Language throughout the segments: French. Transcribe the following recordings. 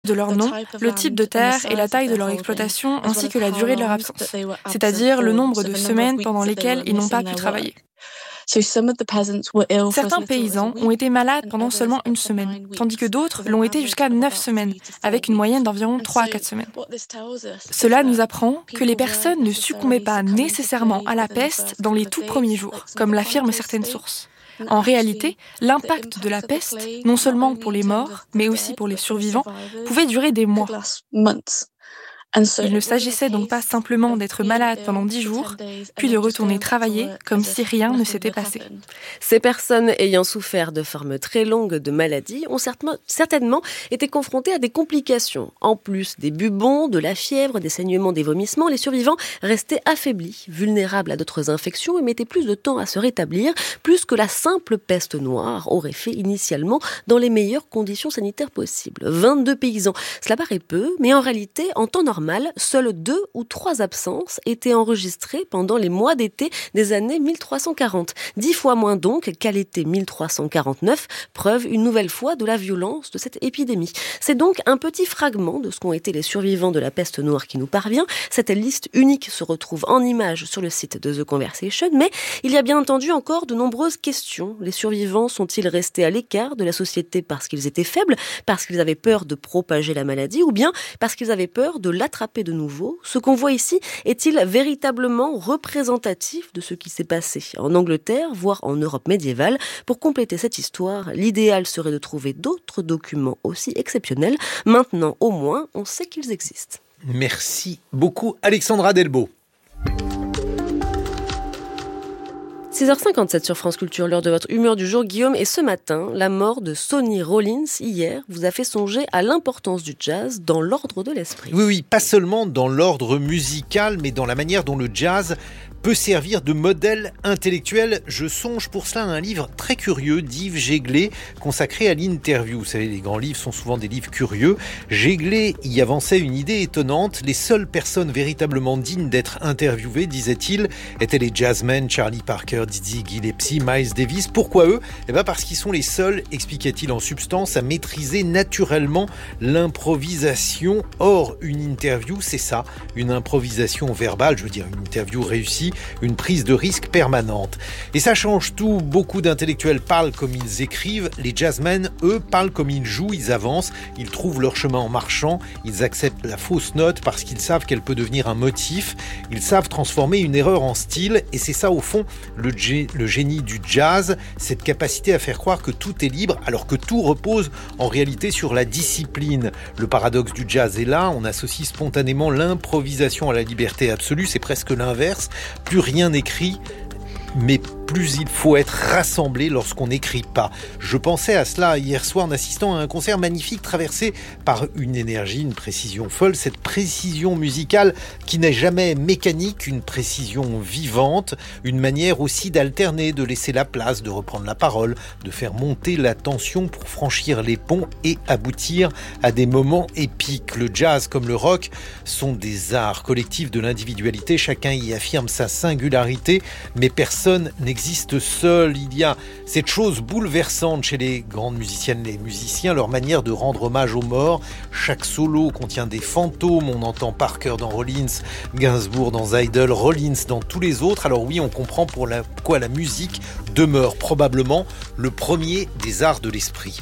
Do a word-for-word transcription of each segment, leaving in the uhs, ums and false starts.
de leur nom, le type de terre et la taille de leur exploitation ainsi que la durée de leur absence, c'est-à-dire le nombre de semaines pendant lesquelles ils n'ont pas pu travailler. Certains paysans ont été malades pendant seulement une semaine, tandis que d'autres l'ont été jusqu'à neuf semaines, avec une moyenne d'environ trois à quatre semaines. Cela nous apprend que les personnes ne succombaient pas nécessairement à la peste dans les tout premiers jours, comme l'affirment certaines sources. En réalité, l'impact de la peste, non seulement pour les morts, mais aussi pour les survivants, pouvait durer des mois. Il ne s'agissait donc pas simplement d'être malade pendant dix jours, puis de retourner travailler comme si rien ne s'était passé. Ces personnes ayant souffert de formes très longues de maladie ont certainement été confrontées à des complications. En plus des bubons, de la fièvre, des saignements, des vomissements, les survivants restaient affaiblis, vulnérables à d'autres infections et mettaient plus de temps à se rétablir, plus que la simple peste noire aurait fait initialement dans les meilleures conditions sanitaires possibles. vingt-deux paysans, cela paraît peu, mais en réalité, en temps normal, seules deux ou trois absences étaient enregistrées pendant les mois d'été des années mille trois cent quarante. Dix fois moins donc qu'à l'été mille trois cent quarante-neuf, preuve une nouvelle fois de la violence de cette épidémie. C'est donc un petit fragment de ce qu'ont été les survivants de la peste noire qui nous parvient. Cette liste unique se retrouve en images sur le site de The Conversation, mais il y a bien entendu encore de nombreuses questions. Les survivants sont-ils restés à l'écart de la société parce qu'ils étaient faibles, parce qu'ils avaient peur de propager la maladie, ou bien parce qu'ils avaient peur de l'attraper de nouveau? Ce qu'on voit ici est-il véritablement représentatif de ce qui s'est passé en Angleterre, voire en Europe médiévale? Pour compléter cette histoire, l'idéal serait de trouver d'autres documents aussi exceptionnels. Maintenant, au moins, on sait qu'ils existent. Merci beaucoup, Alexandra Delbo. six heures cinquante-sept sur France Culture, l'heure de votre humeur du jour, Guillaume. Et ce matin, la mort de Sonny Rollins, hier, vous a fait songer à l'importance du jazz dans l'ordre de l'esprit. Oui, oui, pas seulement dans l'ordre musical, mais dans la manière dont le jazz peut servir de modèle intellectuel. Je songe pour cela à un livre très curieux d'Yves Jéglé, consacré à l'interview. Vous savez, les grands livres sont souvent des livres curieux. Jéglé y avançait une idée étonnante. Les seules personnes véritablement dignes d'être interviewées, disait-il, étaient les jazzmen Charlie Parker, Dizzy Gillespie, Miles Davis. Pourquoi eux ? Eh bien parce qu'ils sont les seuls, expliquait-il en substance, à maîtriser naturellement l'improvisation. Or, une interview, c'est ça, une improvisation verbale, je veux dire une interview réussie, une prise de risque permanente. Et ça change tout. Beaucoup d'intellectuels parlent comme ils écrivent. Les jazzmen, eux, parlent comme ils jouent, ils avancent, ils trouvent leur chemin en marchant, ils acceptent la fausse note parce qu'ils savent qu'elle peut devenir un motif. Ils savent transformer une erreur en style, et c'est ça au fond le, gé- le génie du jazz, cette capacité à faire croire que tout est libre alors que tout repose en réalité sur la discipline. Le paradoxe du jazz est là, on associe spontanément l'improvisation à la liberté absolue, c'est presque l'inverse. Plus rien n'écrit, mais plus il faut être rassemblé lorsqu'on n'écrit pas. Je pensais à cela hier soir en assistant à un concert magnifique traversé par une énergie, une précision folle, cette précision musicale qui n'est jamais mécanique, une précision vivante, une manière aussi d'alterner, de laisser la place, de reprendre la parole, de faire monter la tension pour franchir les ponts et aboutir à des moments épiques. Le jazz comme le rock sont des arts collectifs de l'individualité, chacun y affirme sa singularité, mais personne n'existe seul. Il y a cette chose bouleversante chez les grandes musiciennes, les musiciens, leur manière de rendre hommage aux morts. Chaque solo contient des fantômes. On entend Parker dans Rollins, Gainsbourg dans Idle, Rollins dans tous les autres. Alors oui, on comprend pour la, pourquoi la musique demeure probablement le premier des arts de l'esprit.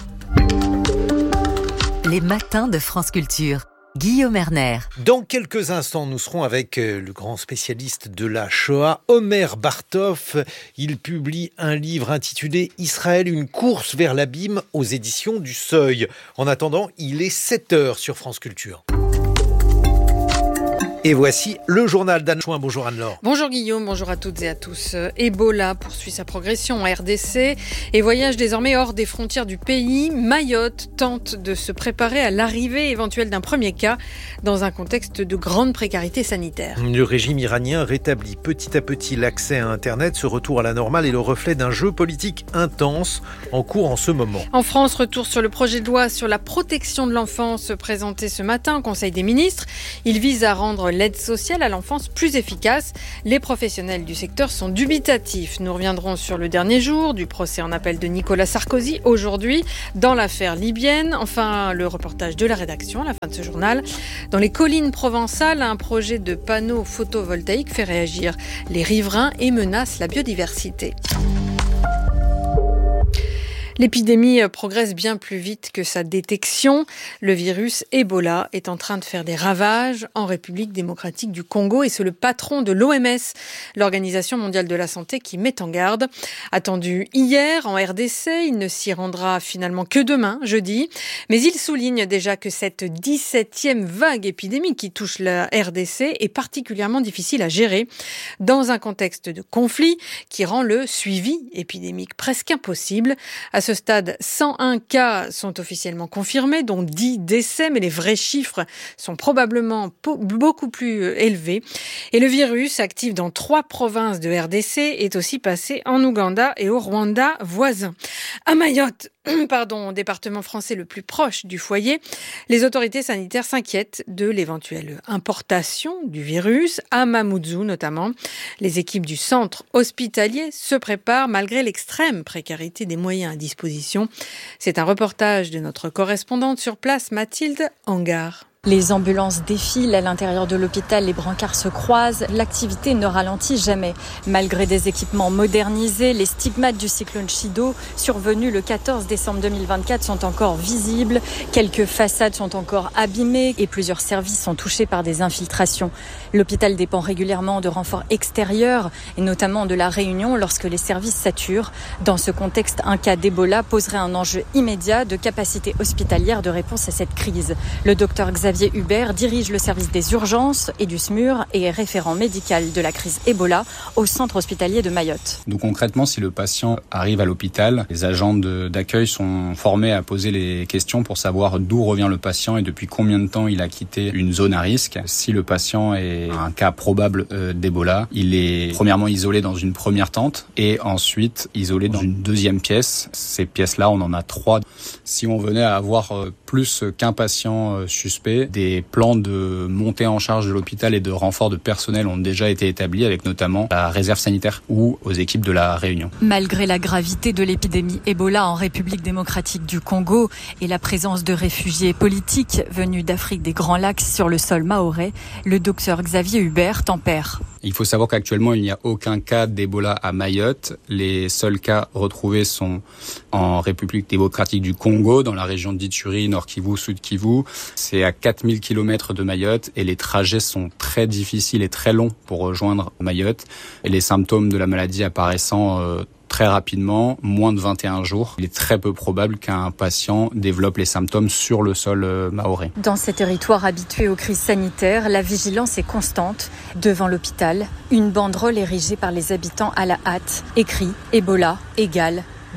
Les matins de France Culture. Guillaume Erner. Dans quelques instants, nous serons avec le grand spécialiste de la Shoah, Omer Bartov. Il publie un livre intitulé « Israël, une course vers l'abîme » aux éditions du Seuil. En attendant, il est sept heures sur France Culture. Et voici le journal d'Anne Chouin. Bonjour Anne-Laure. Bonjour Guillaume, bonjour à toutes et à tous. Ebola poursuit sa progression en R D C et voyage désormais hors des frontières du pays. Mayotte tente de se préparer à l'arrivée éventuelle d'un premier cas dans un contexte de grande précarité sanitaire. Le régime iranien rétablit petit à petit l'accès à Internet. Ce retour à la normale est le reflet d'un jeu politique intense en cours en ce moment. En France, retour sur le projet de loi sur la protection de l'enfance présenté ce matin au Conseil des ministres. Il vise à rendre rendre l'aide sociale à l'enfance plus efficace. Les professionnels du secteur sont dubitatifs. Nous reviendrons sur le dernier jour du procès en appel de Nicolas Sarkozy aujourd'hui dans l'affaire libyenne. Enfin, le reportage de la rédaction à la fin de ce journal. Dans les collines provençales, un projet de panneaux photovoltaïques fait réagir les riverains et menace la biodiversité. L'épidémie progresse bien plus vite que sa détection. Le virus Ebola est en train de faire des ravages en République démocratique du Congo et c'est le patron de l'O M S, l'Organisation mondiale de la santé, qui met en garde. Attendu hier en R D C, il ne s'y rendra finalement que demain, jeudi. Mais il souligne déjà que cette dix-septième vague épidémique qui touche la R D C est particulièrement difficile à gérer dans un contexte de conflit qui rend le suivi épidémique presque impossible. À ce stade, cent un cas sont officiellement confirmés, dont dix décès, mais les vrais chiffres sont probablement po- beaucoup plus élevés. Et le virus, actif dans trois provinces de R D C, est aussi passé en Ouganda et au Rwanda voisin. À Mayotte, pardon, département français le plus proche du foyer, les autorités sanitaires s'inquiètent de l'éventuelle importation du virus, à Mamoudzou notamment. Les équipes du centre hospitalier se préparent malgré l'extrême précarité des moyens à disposition. C'est un reportage de notre correspondante sur place, Mathilde Hangar. Les ambulances défilent à l'intérieur de l'hôpital, les brancards se croisent, l'activité ne ralentit jamais. Malgré des équipements modernisés, les stigmates du cyclone Chido, survenu le quatorze décembre deux mille vingt-quatre, sont encore visibles. Quelques façades sont encore abîmées et plusieurs services sont touchés par des infiltrations. L'hôpital dépend régulièrement de renforts extérieurs et notamment de la Réunion lorsque les services saturent. Dans ce contexte, un cas d'Ebola poserait un enjeu immédiat de capacité hospitalière de réponse à cette crise. Le docteur Xavier Xavier Hubert dirige le service des urgences et du S M U R et est référent médical de la crise Ebola au centre hospitalier de Mayotte. Donc concrètement, si le patient arrive à l'hôpital, les agents de, d'accueil sont formés à poser les questions pour savoir d'où revient le patient et depuis combien de temps il a quitté une zone à risque. Si le patient est un cas probable euh, d'Ebola, il est premièrement isolé dans une première tente et ensuite isolé dans une deuxième pièce. Ces pièces-là, on en a trois. Si on venait à avoir euh, plus qu'un patient euh, suspect, des plans de montée en charge de l'hôpital et de renfort de personnel ont déjà été établis avec notamment la réserve sanitaire ou aux équipes de la Réunion. Malgré la gravité de l'épidémie Ebola en République démocratique du Congo et la présence de réfugiés politiques venus d'Afrique des Grands Lacs sur le sol mahorais, le docteur Xavier Hubert tempère. Il faut savoir qu'actuellement, il n'y a aucun cas d'Ebola à Mayotte. Les seuls cas retrouvés sont en République démocratique du Congo, dans la région d'Ituri, Nord Kivu, Sud Kivu. C'est à quatre mille kilomètres de Mayotte et les trajets sont très difficiles et très longs pour rejoindre Mayotte. Et les symptômes de la maladie apparaissant euh, très rapidement, moins de vingt et un jours. Il est très peu probable qu'un patient développe les symptômes sur le sol euh, mahorais. Dans ces territoires habitués aux crises sanitaires, la vigilance est constante. Devant l'hôpital, une banderole érigée par les habitants à la hâte, écrit « Ebola égale danger ».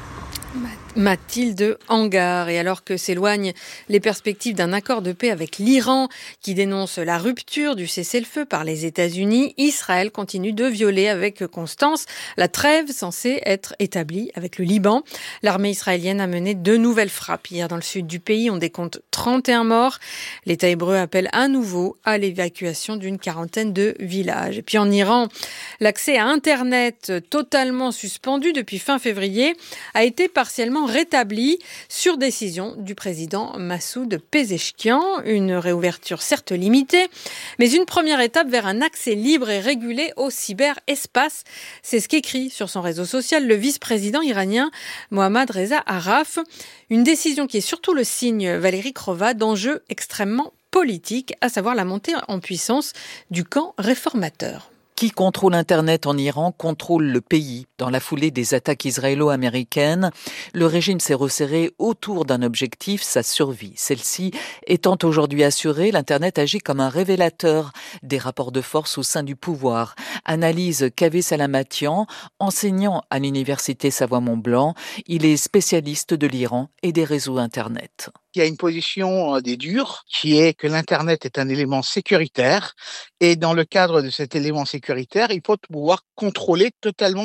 Mathilde Hangar. Et alors que s'éloignent les perspectives d'un accord de paix avec l'Iran qui dénonce la rupture du cessez-le-feu par les États-Unis, Israël continue de violer avec constance la trêve censée être établie avec le Liban. L'armée israélienne a mené deux nouvelles frappes hier dans le sud du pays. On décompte trente et un morts. L'État hébreu appelle à nouveau à l'évacuation d'une quarantaine de villages. Et puis en Iran, l'accès à Internet totalement suspendu depuis fin février a été partiellement rétabli sur décision du président Massoud Pezeshkian. Une réouverture certes limitée, mais une première étape vers un accès libre et régulé au cyberespace. C'est ce qu'écrit sur son réseau social le vice-président iranien Mohammad Reza Araf. Une décision qui est surtout le signe, Valérie Crova, d'enjeux extrêmement politiques, à savoir la montée en puissance du camp réformateur. Qui contrôle Internet en Iran contrôle le pays. Dans la foulée des attaques israélo-américaines, le régime s'est resserré autour d'un objectif, sa survie. Celle-ci étant aujourd'hui assurée, l'Internet agit comme un révélateur des rapports de force au sein du pouvoir. Analyse Kaveh Salamatian, enseignant à l'université Savoie-Mont-Blanc. Il est spécialiste de l'Iran et des réseaux Internet. Il y a une position des durs qui est que l'Internet est un élément sécuritaire et dans le cadre de cet élément sécuritaire, il faut pouvoir contrôler totalement l'Internet.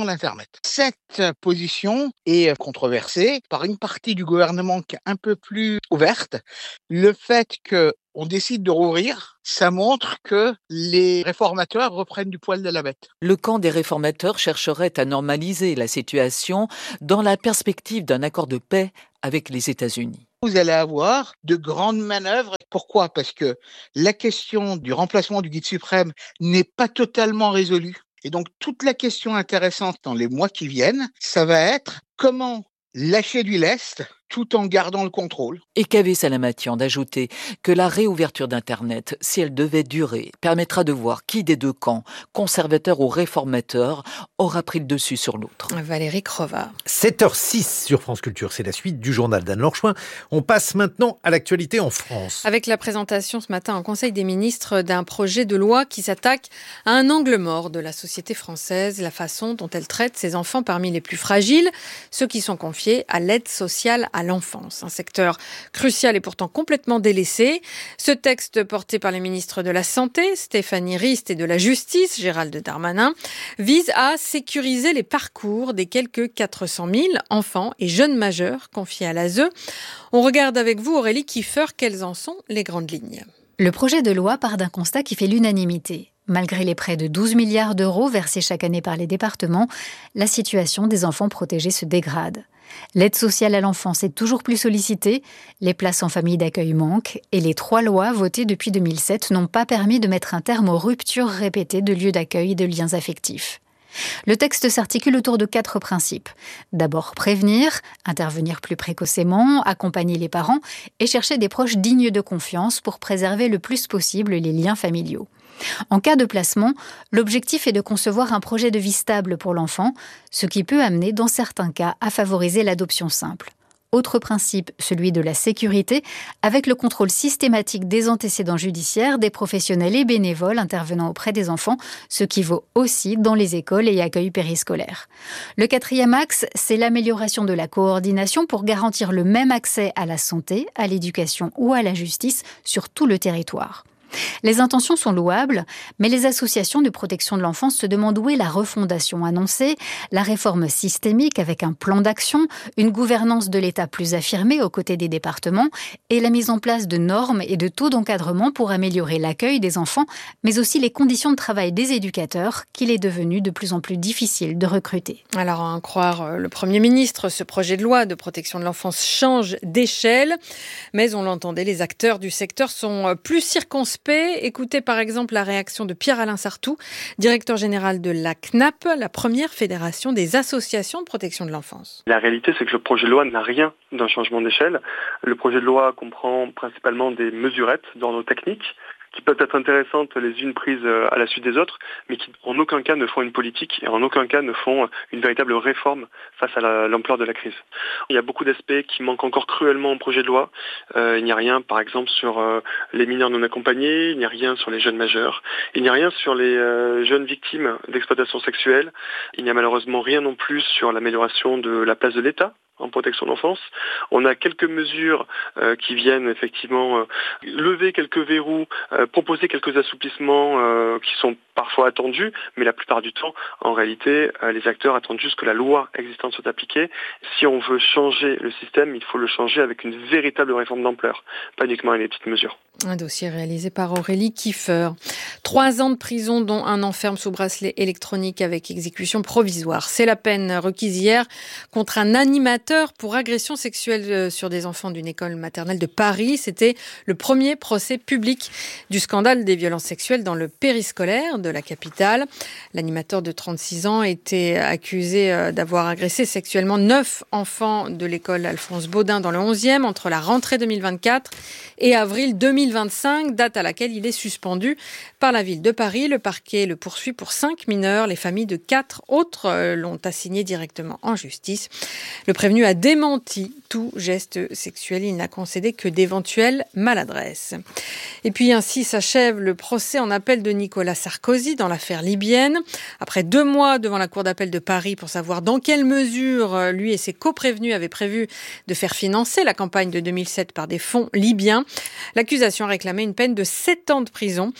Internet. Cette position est controversée par une partie du gouvernement qui est un peu plus ouverte. Le fait que on décide de rouvrir, ça montre que les réformateurs reprennent du poil de la bête. Le camp des réformateurs chercherait à normaliser la situation dans la perspective d'un accord de paix avec les États-Unis. Vous allez avoir de grandes manœuvres. Pourquoi ? Parce que la question du remplacement du guide suprême n'est pas totalement résolue. Et donc, toute la question intéressante dans les mois qui viennent, ça va être comment lâcher du lest tout en gardant le contrôle. Et Kaveh Salamatian d'ajouter que la réouverture d'Internet, si elle devait durer, permettra de voir qui des deux camps, conservateurs ou réformateurs, aura pris le dessus sur l'autre. Valérie Crova. sept heures six sur France Culture, c'est la suite du journal d'Anne Lorchouin. On passe maintenant à l'actualité en France. Avec la présentation ce matin en Conseil des ministres d'un projet de loi qui s'attaque à un angle mort de la société française, la façon dont elle traite ses enfants parmi les plus fragiles, ceux qui sont confiés à l'aide sociale à l'enfance. Un secteur crucial et pourtant complètement délaissé. Ce texte porté par les ministres de la Santé, Stéphanie Rist, et de la Justice, Gérald Darmanin, vise à sécuriser les parcours des quelques quatre cent mille enfants et jeunes majeurs confiés à l'A S E. On regarde avec vous, Aurélie Kiefer, quelles en sont les grandes lignes. Le projet de loi part d'un constat qui fait l'unanimité. Malgré les près de douze milliards d'euros versés chaque année par les départements, la situation des enfants protégés se dégrade. L'aide sociale à l'enfance est toujours plus sollicitée, les places en famille d'accueil manquent et les trois lois votées depuis deux mille sept n'ont pas permis de mettre un terme aux ruptures répétées de lieux d'accueil et de liens affectifs. Le texte s'articule autour de quatre principes. D'abord prévenir, intervenir plus précocement, accompagner les parents et chercher des proches dignes de confiance pour préserver le plus possible les liens familiaux. En cas de placement, l'objectif est de concevoir un projet de vie stable pour l'enfant, ce qui peut amener dans certains cas à favoriser l'adoption simple. Autre principe, celui de la sécurité, avec le contrôle systématique des antécédents judiciaires des professionnels et bénévoles intervenant auprès des enfants, ce qui vaut aussi dans les écoles et accueils périscolaires. Le quatrième axe, c'est l'amélioration de la coordination pour garantir le même accès à la santé, à l'éducation ou à la justice sur tout le territoire. Les intentions sont louables, mais les associations de protection de l'enfance se demandent où est la refondation annoncée, la réforme systémique avec un plan d'action, une gouvernance de l'État plus affirmée aux côtés des départements et la mise en place de normes et de taux d'encadrement pour améliorer l'accueil des enfants, mais aussi les conditions de travail des éducateurs qu'il est devenu de plus en plus difficile de recruter. Alors, à en croire le Premier ministre, ce projet de loi de protection de l'enfance change d'échelle, mais on l'entendait, les acteurs du secteur sont plus circonspects. Écoutez par exemple la réaction de Pierre-Alain Sartou, directeur général de la C N A P, la première fédération des associations de protection de l'enfance. La réalité, c'est que le projet de loi n'a rien d'un changement d'échelle. Le projet de loi comprend principalement des mesurettes d'ordre technique qui peuvent être intéressantes les unes prises à la suite des autres, mais qui en aucun cas ne font une politique et en aucun cas ne font une véritable réforme face à la, l'ampleur de la crise. Il y a beaucoup d'aspects qui manquent encore cruellement au projet de loi. Euh, il n'y a rien, par exemple, sur euh, les mineurs non accompagnés, il n'y a rien sur les jeunes majeurs, il n'y a rien sur les euh, jeunes victimes d'exploitation sexuelle, il n'y a malheureusement rien non plus sur l'amélioration de la place de l'État en protection de l'enfance. On a quelques mesures euh, qui viennent effectivement euh, lever quelques verrous, euh, proposer quelques assouplissements euh, qui sont parfois attendus, mais la plupart du temps, en réalité, euh, les acteurs attendent juste que la loi existante soit appliquée. Si on veut changer le système, il faut le changer avec une véritable réforme d'ampleur, pas uniquement avec des petites mesures. Un dossier réalisé par Aurélie Kiefer. Trois ans de prison, dont un an ferme sous bracelet électronique avec exécution provisoire. C'est la peine requise hier contre un animateur pour agression sexuelle sur des enfants d'une école maternelle de Paris. C'était le premier procès public du scandale des violences sexuelles dans le périscolaire de la capitale. L'animateur de trente-six ans était accusé d'avoir agressé sexuellement neuf enfants de l'école Alphonse Baudin dans le onzième entre la rentrée deux mille vingt-quatre et avril deux mille vingt-cinq, date à laquelle il est suspendu par la ville de Paris. Le parquet le poursuit pour cinq mineurs. Les familles de quatre autres l'ont assigné directement en justice. Le prévenu a démenti tout geste sexuel. Il n'a concédé que d'éventuelles maladresses. Et puis ainsi s'achève le procès en appel de Nicolas Sarkozy dans l'affaire libyenne. Après deux mois devant la cour d'appel de Paris pour savoir dans quelle mesure lui et ses coprévenus avaient prévu de faire financer la campagne de deux mille sept par des fonds libyens, l'accusation a réclamé une peine de sept ans de prison contre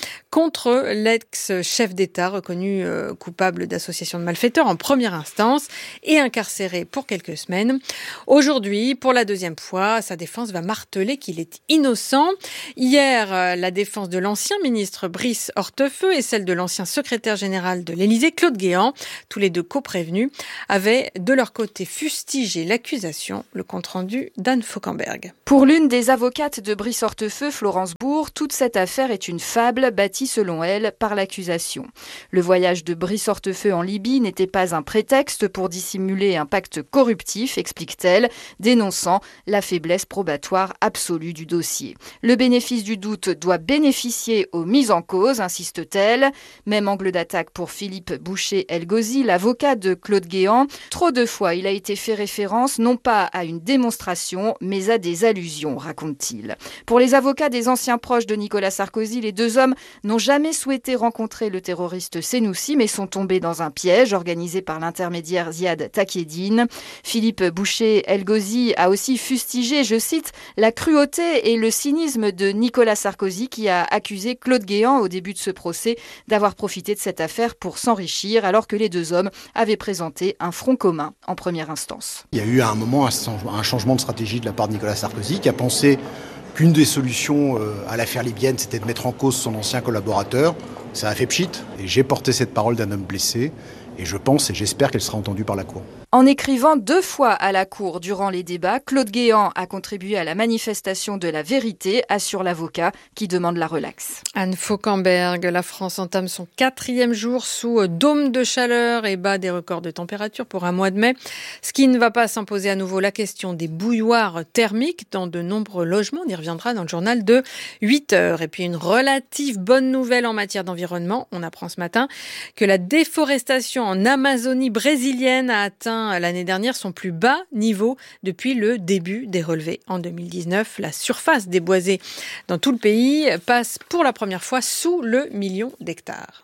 contre l'ex-chef d'État reconnu euh, coupable d'association de malfaiteurs en première instance et incarcéré pour quelques semaines. Aujourd'hui, pour la deuxième fois, sa défense va marteler qu'il est innocent. Hier, euh, la défense de l'ancien ministre Brice Hortefeux et celle de l'ancien secrétaire général de l'Élysée, Claude Guéant, tous les deux co-prévenus, avaient de leur côté fustigé l'accusation. Le compte-rendu d'Anne Fauquemberg. Pour l'une des avocates de Brice Hortefeux, Florence Bourg, toute cette affaire est une fable bâtie selon elle par l'accusation. Le voyage de Brice Hortefeux en Libye n'était pas un prétexte pour dissimuler un pacte corruptif, explique-t-elle, dénonçant la faiblesse probatoire absolue du dossier. Le bénéfice du doute doit bénéficier aux mises en cause, insiste-t-elle. Même angle d'attaque pour Philippe Boucher-Elgozi, l'avocat de Claude Guéant. Trop de fois, il a été fait référence non pas à une démonstration, mais à des allusions, raconte-t-il. Pour les avocats des anciens proches de Nicolas Sarkozy, les deux hommes n'ont jamais souhaité rencontrer le terroriste Senoussi, mais sont tombés dans un piège organisé par l'intermédiaire Ziad Takedine. Philippe Boucher-Elgozi a aussi fustigé, je cite, la cruauté et le cynisme de Nicolas Sarkozy qui a accusé Claude Guéant au début de ce procès d'avoir profité de cette affaire pour s'enrichir alors que les deux hommes avaient présenté un front commun en première instance. Il y a eu à un moment un changement de stratégie de la part de Nicolas Sarkozy qui a pensé qu'une des solutions à l'affaire libyenne, c'était de mettre en cause son ancien collaborateur. Ça a fait pchit et j'ai porté cette parole d'un homme blessé et je pense et j'espère qu'elle sera entendue par la Cour. En écrivant deux fois à la Cour durant les débats, Claude Guéant a contribué à la manifestation de la vérité, assure l'avocat qui demande la relaxe. Anne Fauquemberg, la France entame son quatrième jour sous dôme de chaleur et bat des records de température pour un mois de mai. Ce qui ne va pas s'imposer à nouveau la question des bouilloires thermiques dans de nombreux logements. On y reviendra dans le journal de huit heures. Et puis une relative bonne nouvelle en matière d'environnement. On apprend ce matin que la déforestation en Amazonie brésilienne a atteint l'année dernière son plus bas niveau depuis le début des relevés. En deux mille dix-neuf, la surface déboisée dans tout le pays passe pour la première fois sous le million d'hectares.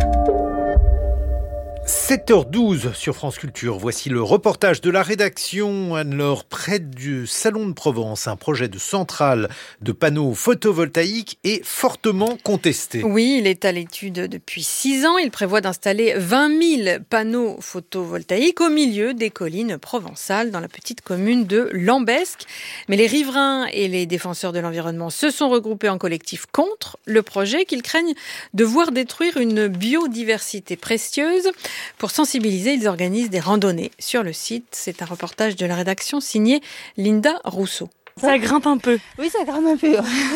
sept heures douze sur France Culture. Voici le reportage de la rédaction. Anne-Laure, près du Salon de Provence, un projet de centrale de panneaux photovoltaïques est fortement contesté. Oui, il est à l'étude depuis six ans. Il prévoit d'installer vingt mille panneaux photovoltaïques au milieu des collines provençales dans la petite commune de Lambesc. Mais les riverains et les défenseurs de l'environnement se sont regroupés en collectif contre le projet qu'ils craignent de voir détruire une biodiversité précieuse. Pour sensibiliser, ils organisent des randonnées sur le site. C'est un reportage de la rédaction signé Linda Rousseau. Ça grimpe un peu. Oui, ça grimpe un peu.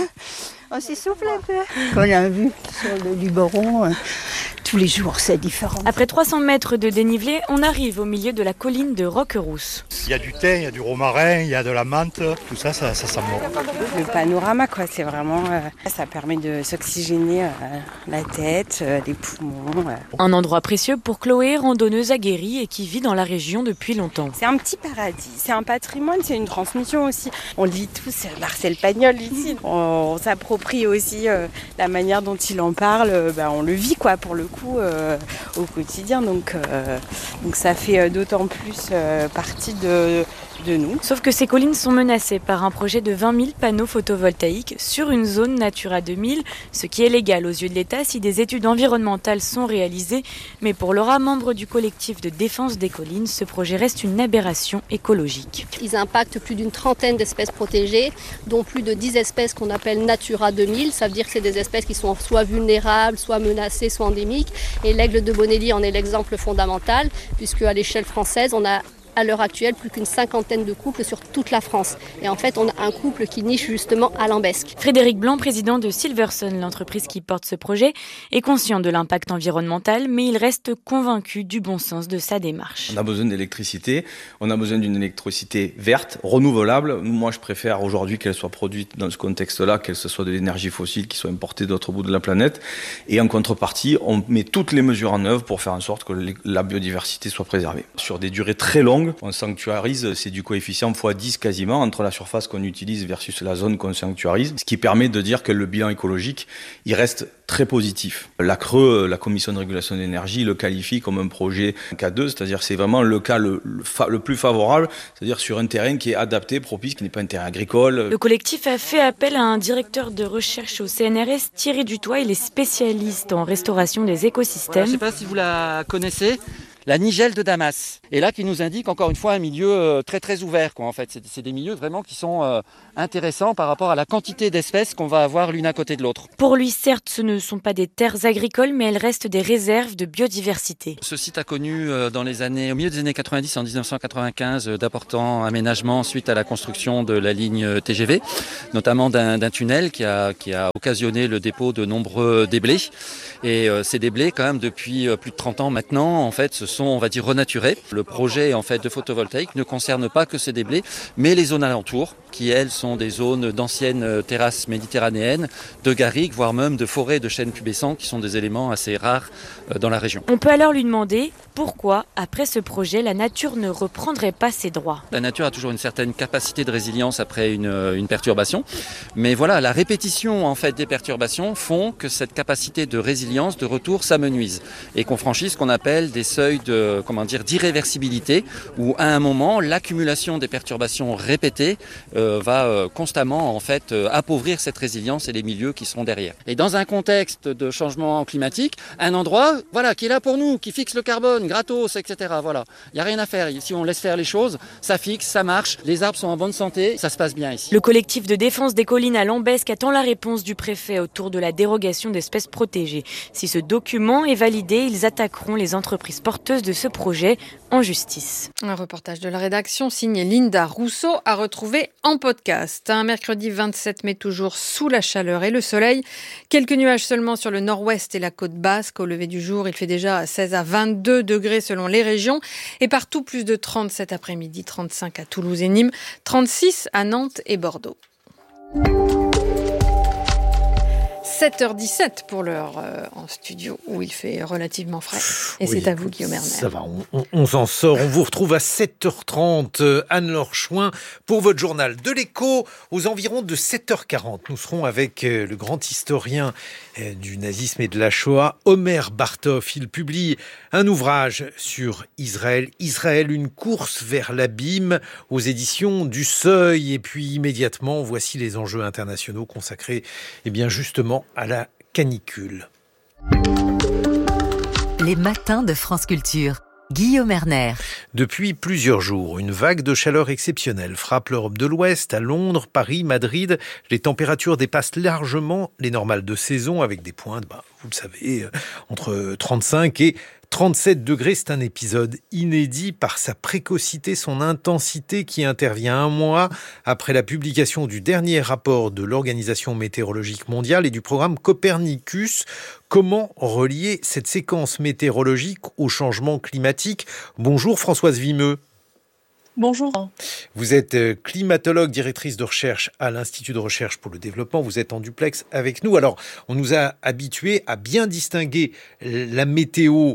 On s'essouffle un peu. On a vu sur le Luberon, euh, tous les jours, c'est différent. Après trois cents mètres de dénivelé, on arrive au milieu de la colline de Roquerousse. Il y a du thym, il y a du romarin, il y a de la menthe, tout ça, ça, ça sent bon. Le panorama, quoi, c'est vraiment, euh, ça permet de s'oxygéner euh, la tête, euh, les poumons. Euh. Un endroit précieux pour Chloé, randonneuse aguerrie et qui vit dans la région depuis longtemps. C'est un petit paradis, c'est un patrimoine, c'est une transmission aussi. On le vit tous, Marcel Pagnol ici. On, on s'approprie aussi euh, la manière dont il en parle, euh, bah, on le vit quoi pour le coup euh, au quotidien, donc, euh, donc ça fait euh, d'autant plus euh, partie de, de nous. Sauf que ces collines sont menacées par un projet de vingt mille panneaux photovoltaïques sur une zone Natura deux mille, ce qui est légal aux yeux de l'État si des études environnementales sont réalisées. Mais pour Laura, membre du collectif de défense des collines, ce projet reste une aberration écologique. Ils impactent plus d'une trentaine d'espèces protégées, dont plus de dix espèces qu'on appelle Natura deux mille. Ça veut dire que c'est des espèces qui sont soit vulnérables, soit menacées, soit endémiques. Et l'aigle de Bonelli en est l'exemple fondamental, puisque à l'échelle française, on a à l'heure actuelle plus qu'une cinquantaine de couples sur toute la France. Et en fait, on a un couple qui niche justement à Lambesc. Frédéric Blanc, président de Silverson, l'entreprise qui porte ce projet, est conscient de l'impact environnemental, mais il reste convaincu du bon sens de sa démarche. On a besoin d'électricité, on a besoin d'une électricité verte, renouvelable. Moi, je préfère aujourd'hui qu'elle soit produite dans ce contexte-là, qu'elle soit de l'énergie fossile qui soit importée d'autre bout de la planète. Et en contrepartie, on met toutes les mesures en œuvre pour faire en sorte que la biodiversité soit préservée. Sur des durées très longues, longue. On sanctuarise, c'est du coefficient fois dix quasiment entre la surface qu'on utilise versus la zone qu'on sanctuarise, ce qui permet de dire que le bilan écologique, il reste très positif. La C R E, la Commission de régulation de l'énergie, le qualifie comme un projet K deux, c'est-à-dire c'est vraiment le cas le, le, fa- le plus favorable, c'est-à-dire sur un terrain qui est adapté, propice, qui n'est pas un terrain agricole. Le collectif a fait appel à un directeur de recherche au C N R S, Thierry Dutoit. Il est spécialiste en restauration des écosystèmes. Voilà, je ne sais pas si vous la connaissez. La nigelle de Damas. Et là, qui nous indique encore une fois un milieu euh, très très ouvert, quoi, en fait. C'est, c'est des milieux vraiment qui sont euh, intéressants par rapport à la quantité d'espèces qu'on va avoir l'une à côté de l'autre. Pour lui, certes, ce ne sont pas des terres agricoles, mais elles restent des réserves de biodiversité. Ce site a connu euh, dans les années, au milieu des années quatre-vingt-dix, en dix-neuf cent quatre-vingt-quinze, euh, d'importants aménagements suite à la construction de la ligne T G V, notamment d'un, d'un tunnel qui a, qui a occasionné le dépôt de nombreux déblais. Et euh, ces déblais, quand même, depuis euh, plus de trente ans maintenant, en fait, ce sont, on va dire, renaturés. Le projet, en fait, de photovoltaïque ne concerne pas que ces déblais, mais les zones alentours, qui, elles, sont des zones d'anciennes terrasses méditerranéennes, de garrigues, voire même de forêts de chênes pubescents, qui sont des éléments assez rares euh, dans la région. On peut alors lui demander pourquoi, après ce projet, la nature ne reprendrait pas ses droits. La nature a toujours une certaine capacité de résilience après une, une perturbation, mais voilà, la répétition, en fait, des perturbations font que cette capacité de résilience, de retour, s'amenuise et qu'on franchisse ce qu'on appelle des seuils de, comment dire, d'irréversibilité, où à un moment, l'accumulation des perturbations répétées euh, va euh, constamment en fait euh, appauvrir cette résilience et les milieux qui seront derrière. Et dans un contexte de changement climatique, un endroit, voilà, qui est là pour nous, qui fixe le carbone, gratos, et cetera. Voilà, il n'y a rien à faire. Si on laisse faire les choses, ça fixe, ça marche, les arbres sont en bonne santé, ça se passe bien ici. Le collectif de défense des collines à Lambesc attend la réponse du préfet autour de la dérogation d'espèces protégées. Si ce document est validé, ils attaqueront les entreprises porteuses de ce projet en justice. Un reportage de la rédaction signé Linda Rousseau à retrouver en podcast. Un mercredi vingt-sept mai, toujours sous la chaleur et le soleil. Quelques nuages seulement sur le nord-ouest et la côte basque. Au lever du jour, il fait déjà seize à vingt-deux degrés selon les régions. Et partout, plus de trente cet après-midi, trente-cinq à Toulouse et Nîmes, trente-six à Nantes et Bordeaux. sept heures dix-sept pour l'heure euh, en studio où il fait relativement frais. Et oui, c'est à vous, Guillaume Erner. Ça va, on, on, on s'en sort. On vous retrouve à sept heures trente, euh, Anne-Laure Chouin, pour votre journal de l'écho. Aux environs de sept heures quarante, nous serons avec euh, le grand historien euh, du nazisme et de la Shoah, Omer Bartov. Il publie un ouvrage sur Israël. Israël, une course vers l'abîme, aux éditions du Seuil. Et puis immédiatement, voici les enjeux internationaux consacrés, eh bien justement, à la canicule. Les matins de France Culture. Guillaume Erner. Depuis plusieurs jours, une vague de chaleur exceptionnelle frappe l'Europe de l'Ouest. À Londres, Paris, Madrid, les températures dépassent largement les normales de saison avec des pointes, bah, vous le savez, entre trente-cinq et trente-sept degrés. C'est un épisode inédit par sa précocité, son intensité qui intervient un mois après la publication du dernier rapport de l'Organisation météorologique mondiale et du programme Copernicus. Comment relier cette séquence météorologique au changement climatique ? Bonjour Françoise Vimeux. Bonjour. Vous êtes climatologue, directrice de recherche à l'Institut de recherche pour le développement. Vous êtes en duplex avec nous. Alors, on nous a habitués à bien distinguer la météo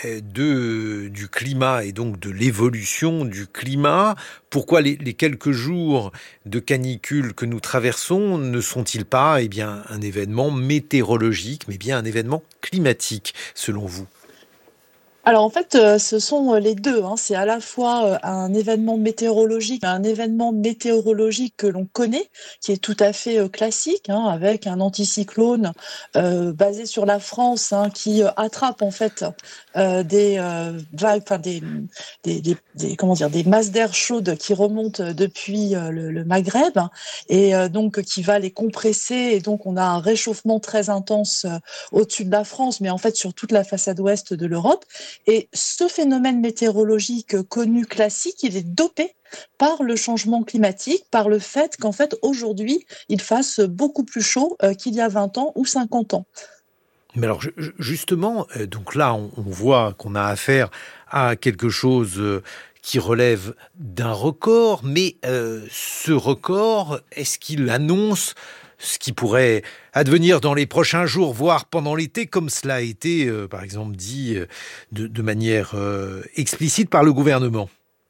de, du climat et donc de l'évolution du climat. Pourquoi les, les quelques jours de canicule que nous traversons ne sont-ils pas eh bien, un événement météorologique, mais bien un événement climatique, selon vous ? Alors en fait, euh, ce sont les deux. Hein. C'est à la fois euh, un événement météorologique, un événement météorologique que l'on connaît, qui est tout à fait euh, classique, hein, avec un anticyclone euh, basé sur la France, hein, qui euh, attrape en fait euh, des euh, vagues, enfin des, des, des, des comment dire, des masses d'air chaudes qui remontent depuis euh, le, le Maghreb et euh, donc qui va les compresser. Et donc on a un réchauffement très intense euh, au-dessus de la France, mais en fait sur toute la façade ouest de l'Europe. Et ce phénomène météorologique connu classique, il est dopé par le changement climatique, par le fait qu'en fait aujourd'hui, il fasse beaucoup plus chaud euh, qu'il y a vingt ans ou cinquante ans. Mais alors justement, donc là on voit qu'on a affaire à quelque chose qui relève d'un record, mais euh, ce record, est-ce qu'il annonce ce qui pourrait advenir dans les prochains jours, voire pendant l'été, comme cela a été, euh, par exemple, dit euh, de, de manière euh, explicite par le gouvernement ?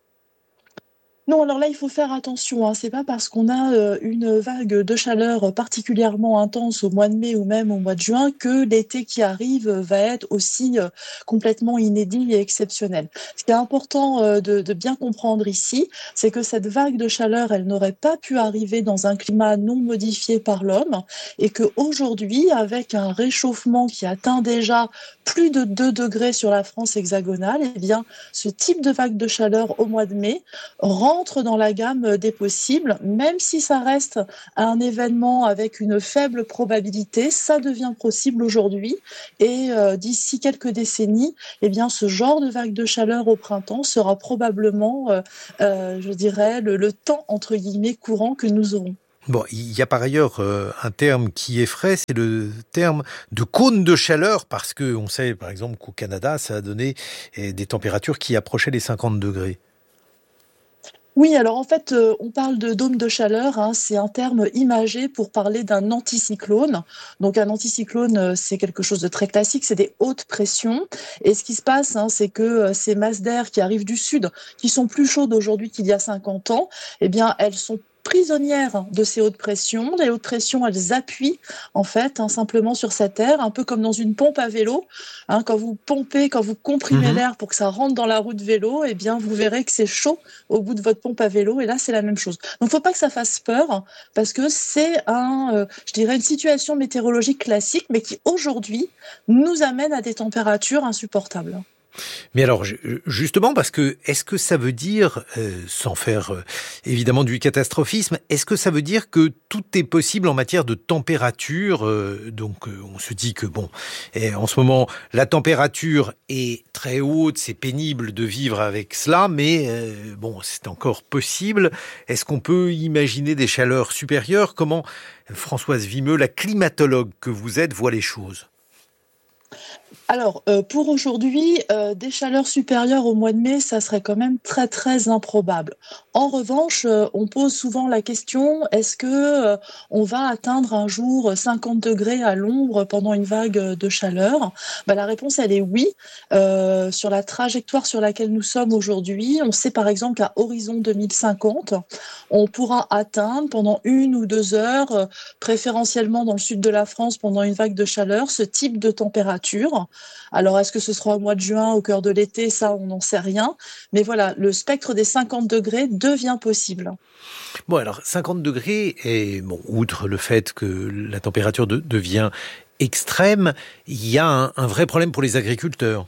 Non, alors là, il faut faire attention, hein. C'est pas parce qu'on a euh, une vague de chaleur particulièrement intense au mois de mai ou même au mois de juin que l'été qui arrive va être aussi euh, complètement inédit et exceptionnel. Ce qui est important euh, de, de bien comprendre ici, c'est que cette vague de chaleur, elle n'aurait pas pu arriver dans un climat non modifié par l'homme et que aujourd'hui, avec un réchauffement qui atteint déjà plus de deux degrés sur la France hexagonale, eh bien, ce type de vague de chaleur au mois de mai rend entre dans la gamme des possibles, même si ça reste un événement avec une faible probabilité, ça devient possible aujourd'hui et euh, d'ici quelques décennies, eh bien ce genre de vague de chaleur au printemps sera probablement, euh, euh, je dirais, le, le temps entre guillemets courant que nous aurons. Bon, il y a par ailleurs euh, un terme qui effraie, c'est le terme de cône de chaleur, parce que on sait par exemple qu'au Canada, ça a donné eh, des températures qui approchaient les cinquante degrés. Oui, alors en fait, euh, on parle de dôme de chaleur, hein, c'est un terme imagé pour parler d'un anticyclone. Donc un anticyclone, euh, c'est quelque chose de très classique, c'est des hautes pressions. Et ce qui se passe, hein, c'est que euh, ces masses d'air qui arrivent du sud, qui sont plus chaudes aujourd'hui qu'il y a cinquante ans, eh bien, elles sont prisonnières de ces hautes pressions. Les hautes pressions, elles appuient en fait hein, simplement sur cette air, un peu comme dans une pompe à vélo. Hein, quand vous pompez, quand vous comprimez mmh. l'air pour que ça rentre dans la roue de vélo, eh bien vous verrez que c'est chaud au bout de votre pompe à vélo. Et là, c'est la même chose. Donc, faut pas que ça fasse peur parce que c'est un, euh, je dirais, une situation météorologique classique, mais qui aujourd'hui nous amène à des températures insupportables. Mais alors, justement, parce que, est-ce que ça veut dire, euh, sans faire euh, évidemment du catastrophisme, est-ce que ça veut dire que tout est possible en matière de température euh, Donc, euh, on se dit que, bon, et en ce moment, la température est très haute, c'est pénible de vivre avec cela, mais euh, bon, c'est encore possible. Est-ce qu'on peut imaginer des chaleurs supérieures ? Comment Françoise Vimeux, la climatologue que vous êtes, voit les choses ? Alors, euh, pour aujourd'hui, euh, des chaleurs supérieures au mois de mai, ça serait quand même très, très improbable. En revanche, euh, on pose souvent la question, est-ce que euh, on va atteindre un jour cinquante degrés à l'ombre pendant une vague de chaleur ? Ben, la réponse, elle est oui. Euh, sur la trajectoire sur laquelle nous sommes aujourd'hui, on sait par exemple qu'à horizon deux mille cinquante, on pourra atteindre pendant une ou deux heures, euh, préférentiellement dans le sud de la France, pendant une vague de chaleur, ce type de température. Alors, est-ce que ce sera au mois de juin, au cœur de l'été ? Ça, on n'en sait rien. Mais voilà, le spectre des cinquante degrés devient possible. Bon, alors, cinquante degrés, et bon, outre le fait que la température de, devient extrême, il y a un, un vrai problème pour les agriculteurs.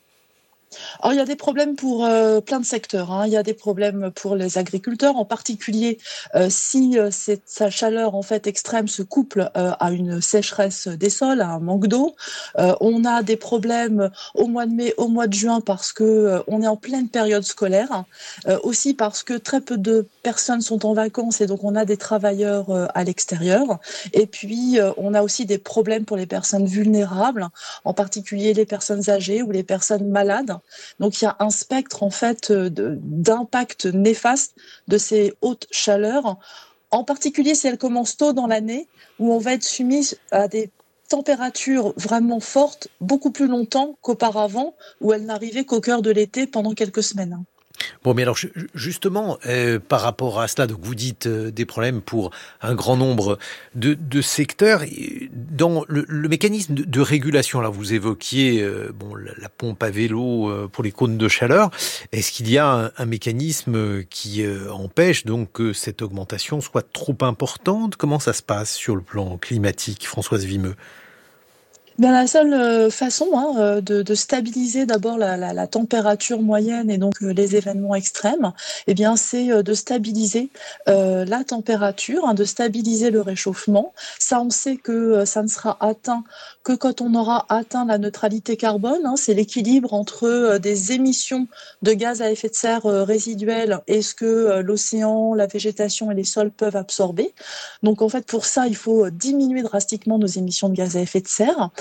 Alors, il y a des problèmes pour euh, plein de secteurs. Hein. Il y a des problèmes pour les agriculteurs, en particulier euh, si euh, cette, sa chaleur en fait extrême se couple euh, à une sécheresse des sols, à un manque d'eau. Euh, on a des problèmes au mois de mai, au mois de juin parce que euh, on est en pleine période scolaire. Euh, aussi parce que très peu de personnes sont en vacances et donc on a des travailleurs euh, à l'extérieur. Et puis euh, on a aussi des problèmes pour les personnes vulnérables, en particulier les personnes âgées ou les personnes malades. Donc il y a un spectre en fait de, d'impact néfaste de ces hautes chaleurs, en particulier si elles commencent tôt dans l'année, où on va être soumis à des températures vraiment fortes beaucoup plus longtemps qu'auparavant, où elles n'arrivaient qu'au cœur de l'été pendant quelques semaines. Bon, mais alors justement, euh, par rapport à cela, donc vous dites euh, des problèmes pour un grand nombre de, de secteurs. Dans le, le mécanisme de, de régulation, là, vous évoquiez euh, bon la, la pompe à vélo euh, pour les cônes de chaleur. Est-ce qu'il y a un, un mécanisme qui euh, empêche donc que cette augmentation soit trop importante ? Comment ça se passe sur le plan climatique, Françoise Vimeux ? Bien, la seule façon hein, de, de stabiliser d'abord la, la, la température moyenne et donc les événements extrêmes, eh bien, c'est de stabiliser euh, la température, hein, de stabiliser le réchauffement. Ça, on sait que ça ne sera atteint que quand on aura atteint la neutralité carbone. Hein, c'est l'équilibre entre des émissions de gaz à effet de serre résiduels et ce que l'océan, la végétation et les sols peuvent absorber. Donc, en fait, pour ça, il faut diminuer drastiquement nos émissions de gaz à effet de serre.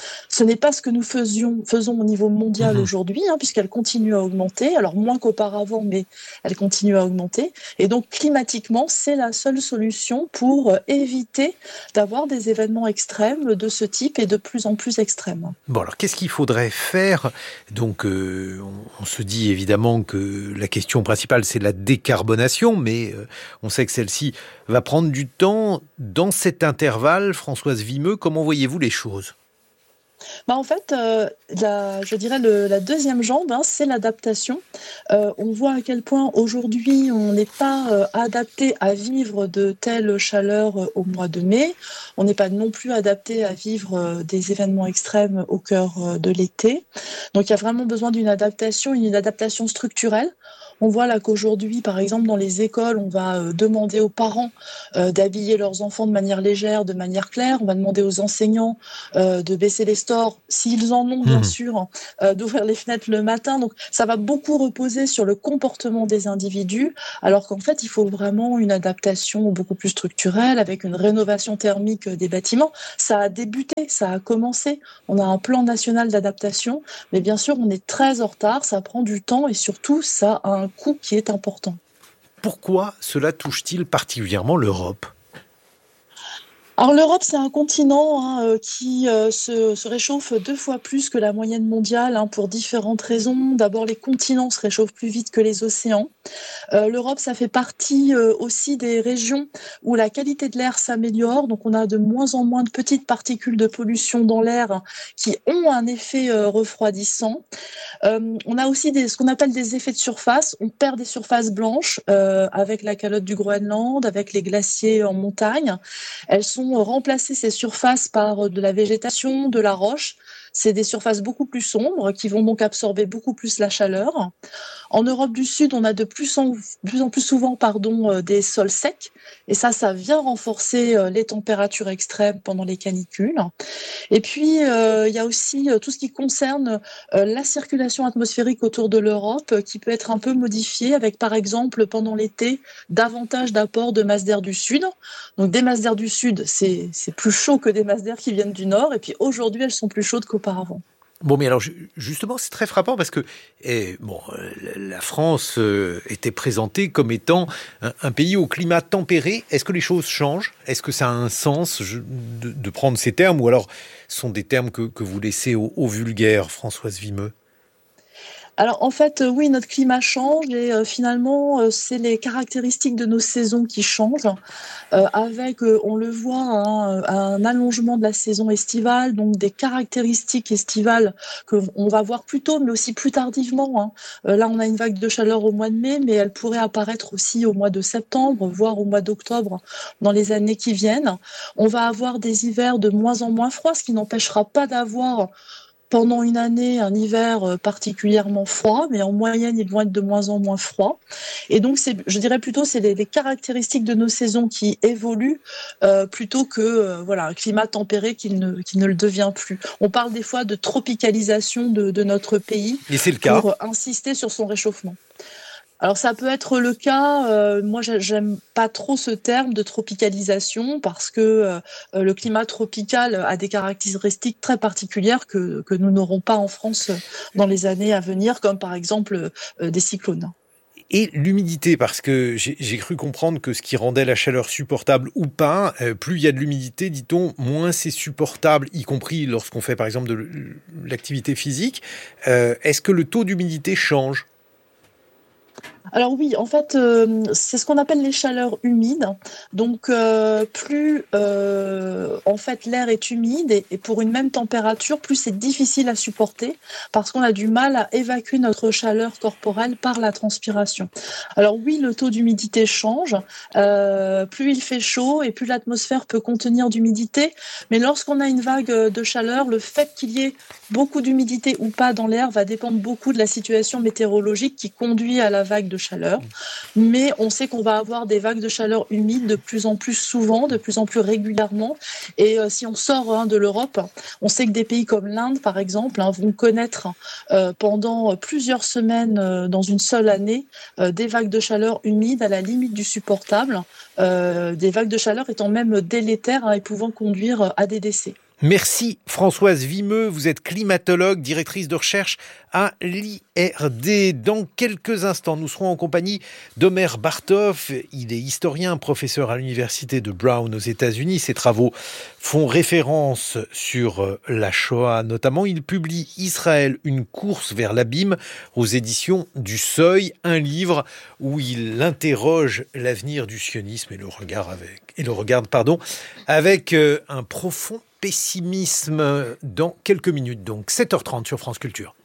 Ce n'est pas ce que nous faisions, faisons au niveau mondial mmh. aujourd'hui, hein, puisqu'elle continue à augmenter, alors moins qu'auparavant, mais elle continue à augmenter. Et donc, climatiquement, c'est la seule solution pour éviter d'avoir des événements extrêmes de ce type et de plus en plus extrêmes. Bon, alors qu'est-ce qu'il faudrait faire ? Donc, euh, on, on se dit évidemment que la question principale, c'est la décarbonation, mais euh, on sait que celle-ci va prendre du temps. Dans cet intervalle, Françoise Vimeux, comment voyez-vous les choses ? Bah en fait, euh, la, je dirais le, la deuxième jambe, hein, c'est l'adaptation. Euh, on voit à quel point aujourd'hui on n'est pas euh, adapté à vivre de telles chaleurs euh, au mois de mai. On n'est pas non plus adapté à vivre euh, des événements extrêmes au cœur euh, de l'été. Donc il y a vraiment besoin d'une adaptation, une adaptation structurelle. On voit là qu'aujourd'hui, par exemple, dans les écoles, on va euh, demander aux parents euh, d'habiller leurs enfants de manière légère, de manière claire. On va demander aux enseignants euh, de baisser les stores, s'ils en ont, bien mmh. sûr, euh, d'ouvrir les fenêtres le matin. Donc, ça va beaucoup reposer sur le comportement des individus, alors qu'en fait, il faut vraiment une adaptation beaucoup plus structurelle, avec une rénovation thermique des bâtiments. Ça a débuté, ça a commencé. On a un plan national d'adaptation, mais bien sûr, on est très en retard, ça prend du temps et surtout, ça a un un coût qui est important. Pourquoi cela touche-t-il particulièrement l'Europe ? Alors l'Europe, c'est un continent hein, qui euh, se, se réchauffe deux fois plus que la moyenne mondiale hein, pour différentes raisons. D'abord, les continents se réchauffent plus vite que les océans. Euh, L'Europe, ça fait partie euh, aussi des régions où la qualité de l'air s'améliore. Donc on a de moins en moins de petites particules de pollution dans l'air hein, qui ont un effet euh, refroidissant. Euh, on a aussi des, ce qu'on appelle des effets de surface. On perd des surfaces blanches euh, avec la calotte du Groenland, avec les glaciers en montagne. Elles sont remplacer ces surfaces par de la végétation, de la roche. C'est des surfaces beaucoup plus sombres qui vont donc absorber beaucoup plus la chaleur. En Europe du Sud, on a de plus en plus, en plus souvent pardon, des sols secs. Et ça, ça vient renforcer les températures extrêmes pendant les canicules. Et puis, euh, il y a aussi tout ce qui concerne la circulation atmosphérique autour de l'Europe qui peut être un peu modifiée avec, par exemple, pendant l'été, davantage d'apport de masses d'air du Sud. Donc, des masses d'air du Sud, c'est, c'est plus chaud que des masses d'air qui viennent du Nord. Et puis, aujourd'hui, elles sont plus chaudes qu'auparavant. Bon, mais alors justement, c'est très frappant parce que eh, bon, la France euh, était présentée comme étant un, un pays au climat tempéré. Est-ce que les choses changent ? Est-ce que ça a un sens je, de, de prendre ces termes ou alors ce sont des termes que, que vous laissez au, au vulgaire, Françoise Vimeux ? Alors en fait, euh, oui, notre climat change et euh, finalement, euh, c'est les caractéristiques de nos saisons qui changent, euh, avec, euh, on le voit, hein, un allongement de la saison estivale, donc des caractéristiques estivales qu'on va voir plus tôt, mais aussi plus tardivement. Hein. Euh, là, on a une vague de chaleur au mois de mai, mais elle pourrait apparaître aussi au mois de septembre, voire au mois d'octobre dans les années qui viennent. On va avoir des hivers de moins en moins froids, ce qui n'empêchera pas d'avoir pendant une année, un hiver particulièrement froid, mais en moyenne, ils vont être de moins en moins froids. Et donc, c'est, je dirais plutôt, c'est les, les caractéristiques de nos saisons qui évoluent euh, plutôt que euh, voilà, un climat tempéré qui ne, qui ne le devient plus. On parle des fois de tropicalisation de, de notre pays. Et c'est le cas. Pour insister sur son réchauffement. Alors ça peut être le cas, euh, moi j'aime pas trop ce terme de tropicalisation parce que euh, le climat tropical a des caractéristiques très particulières que, que nous n'aurons pas en France dans les années à venir, comme par exemple euh, des cyclones. Et l'humidité, parce que j'ai, j'ai cru comprendre que ce qui rendait la chaleur supportable ou pas, euh, plus il y a de l'humidité, dit-on, moins c'est supportable, y compris lorsqu'on fait par exemple de l'activité physique. Euh, est-ce que le taux d'humidité change ? Alors oui, en fait, euh, c'est ce qu'on appelle les chaleurs humides. Donc, euh, plus euh, en fait l'air est humide et, et pour une même température, plus c'est difficile à supporter parce qu'on a du mal à évacuer notre chaleur corporelle par la transpiration. Alors oui, le taux d'humidité change. Euh, plus il fait chaud et plus l'atmosphère peut contenir d'humidité. Mais lorsqu'on a une vague de chaleur, le fait qu'il y ait beaucoup d'humidité ou pas dans l'air va dépendre beaucoup de la situation météorologique qui conduit à la vague de chaleur. Mais on sait qu'on va avoir des vagues de chaleur humides de plus en plus souvent, de plus en plus régulièrement. Et euh, si on sort hein, de l'Europe, on sait que des pays comme l'Inde, par exemple, hein, vont connaître euh, pendant plusieurs semaines euh, dans une seule année euh, des vagues de chaleur humides à la limite du supportable, euh, des vagues de chaleur étant même délétères hein, et pouvant conduire à des décès. Merci Françoise Vimeux, vous êtes climatologue, directrice de recherche à l'I R D. Dans quelques instants, nous serons en compagnie d'Omer Bartov. Il est historien, professeur à l'université de Brown aux États-Unis. Ses travaux font référence sur la Shoah notamment. Il publie Israël, une course vers l'abîme aux éditions du Seuil, un livre où il interroge l'avenir du sionisme et le regarde avec, et le regarde, pardon, avec un profond pessimisme dans quelques minutes, donc sept heures trente sur France Culture.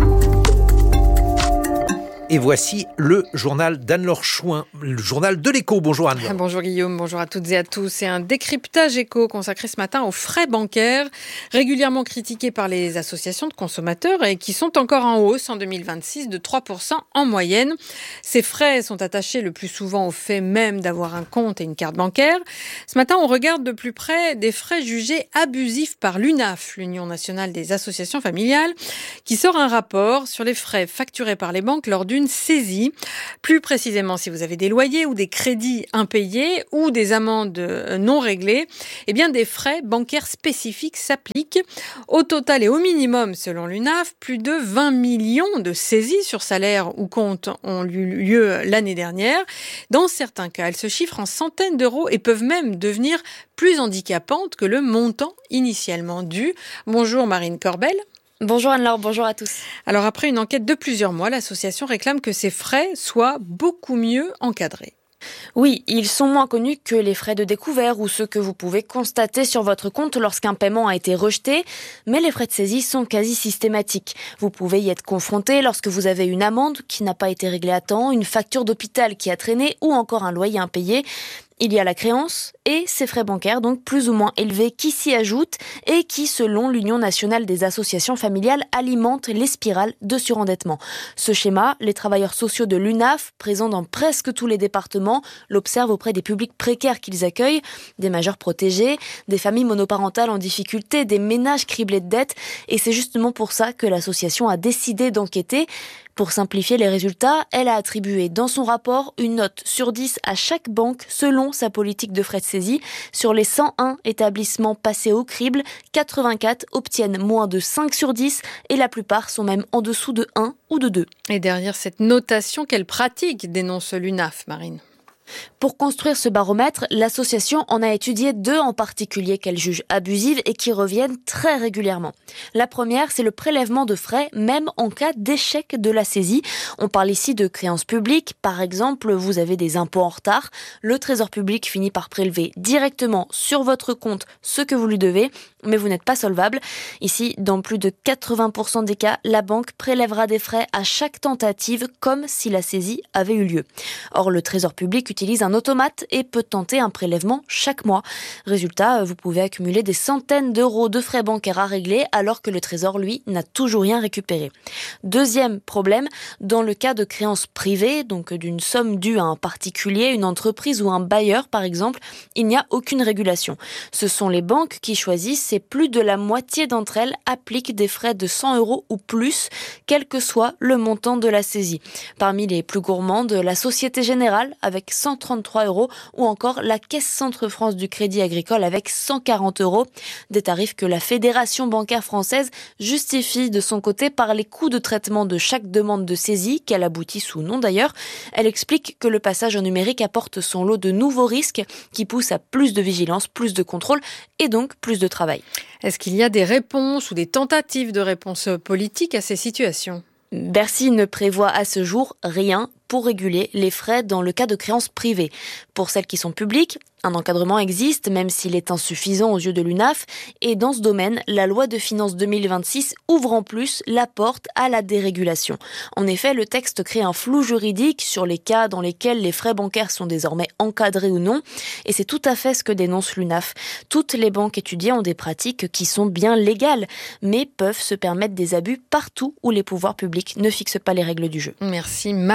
Et voici le journal d'Anne-Laure Chouin, le journal de l'Écho. Bonjour Anne-Laure. Bonjour Guillaume, bonjour à toutes et à tous. C'est un décryptage éco consacré ce matin aux frais bancaires, régulièrement critiqués par les associations de consommateurs et qui sont encore en hausse en deux mille vingt-six de trois pour cent en moyenne. Ces frais sont attachés le plus souvent au fait même d'avoir un compte et une carte bancaire. Ce matin, on regarde de plus près des frais jugés abusifs par l'U N A F, l'Union nationale des associations familiales, qui sort un rapport sur les frais facturés par les banques lors d'une saisie. Plus précisément, si vous avez des loyers ou des crédits impayés ou des amendes non réglées, eh bien des frais bancaires spécifiques s'appliquent. Au total et au minimum, selon l'U N A F, plus de vingt millions de saisies sur salaire ou compte ont eu lieu l'année dernière. Dans certains cas, elles se chiffrent en centaines d'euros et peuvent même devenir plus handicapantes que le montant initialement dû. Bonjour Marine Corbel. Bonjour Anne-Laure, bonjour à tous. Alors après une enquête de plusieurs mois, l'association réclame que ces frais soient beaucoup mieux encadrés. Oui, ils sont moins connus que les frais de découvert ou ceux que vous pouvez constater sur votre compte lorsqu'un paiement a été rejeté, mais les frais de saisie sont quasi systématiques. Vous pouvez y être confronté lorsque vous avez une amende qui n'a pas été réglée à temps, une facture d'hôpital qui a traîné ou encore un loyer impayé. Il y a la créance et ces frais bancaires, donc plus ou moins élevés, qui s'y ajoutent et qui, selon l'Union nationale des associations familiales, alimentent les spirales de surendettement. Ce schéma, les travailleurs sociaux de l'U N A F, présents dans presque tous les départements, l'observent auprès des publics précaires qu'ils accueillent, des majeurs protégés, des familles monoparentales en difficulté, des ménages criblés de dettes. Et c'est justement pour ça que l'association a décidé d'enquêter. Pour simplifier les résultats, elle a attribué dans son rapport une note sur dix à chaque banque selon sa politique de frais de saisie. Sur les cent un établissements passés au crible, quatre-vingt-quatre obtiennent moins de cinq sur dix et la plupart sont même en dessous de un ou de deux. Et derrière cette notation, quelle pratique dénonce l'U N A F, Marine ? Pour construire ce baromètre, l'association en a étudié deux en particulier qu'elle juge abusives et qui reviennent très régulièrement. La première, c'est le prélèvement de frais, même en cas d'échec de la saisie. On parle ici de créances publiques. Par exemple, vous avez des impôts en retard. Le Trésor public finit par prélever directement sur votre compte ce que vous lui devez, mais vous n'êtes pas solvable. Ici, dans plus de quatre-vingts pour cent des cas, la banque prélèvera des frais à chaque tentative, comme si la saisie avait eu lieu. Or, le Trésor public utilise un automate et peut tenter un prélèvement chaque mois. Résultat, vous pouvez accumuler des centaines d'euros de frais bancaires à régler alors que le Trésor, lui, n'a toujours rien récupéré. Deuxième problème, dans le cas de créances privées, donc d'une somme due à un particulier, une entreprise ou un bailleur par exemple, il n'y a aucune régulation. Ce sont les banques qui choisissent et plus de la moitié d'entre elles appliquent des frais de cent euros ou plus, quel que soit le montant de la saisie. Parmi les plus gourmandes, la Société Générale avec cent trente-trois euros ou encore la Caisse Centre France du Crédit Agricole avec cent quarante euros. Des tarifs que la Fédération bancaire française justifie de son côté par les coûts de traitement de chaque demande de saisie, qu'elle aboutisse ou non d'ailleurs. Elle explique que le passage au numérique apporte son lot de nouveaux risques qui poussent à plus de vigilance, plus de contrôle et donc plus de travail. Est-ce qu'il y a des réponses ou des tentatives de réponse politique à ces situations ? Bercy ne prévoit à ce jour rien pour réguler les frais dans le cas de créances privées. Pour celles qui sont publiques, un encadrement existe, même s'il est insuffisant aux yeux de l'U N A F. Et dans ce domaine, la loi de finances deux mille vingt-six ouvre en plus la porte à la dérégulation. En effet, le texte crée un flou juridique sur les cas dans lesquels les frais bancaires sont désormais encadrés ou non. Et c'est tout à fait ce que dénonce l'U N A F. Toutes les banques étudiées ont des pratiques qui sont bien légales, mais peuvent se permettre des abus partout où les pouvoirs publics ne fixent pas les règles du jeu. Merci Marine Corbel.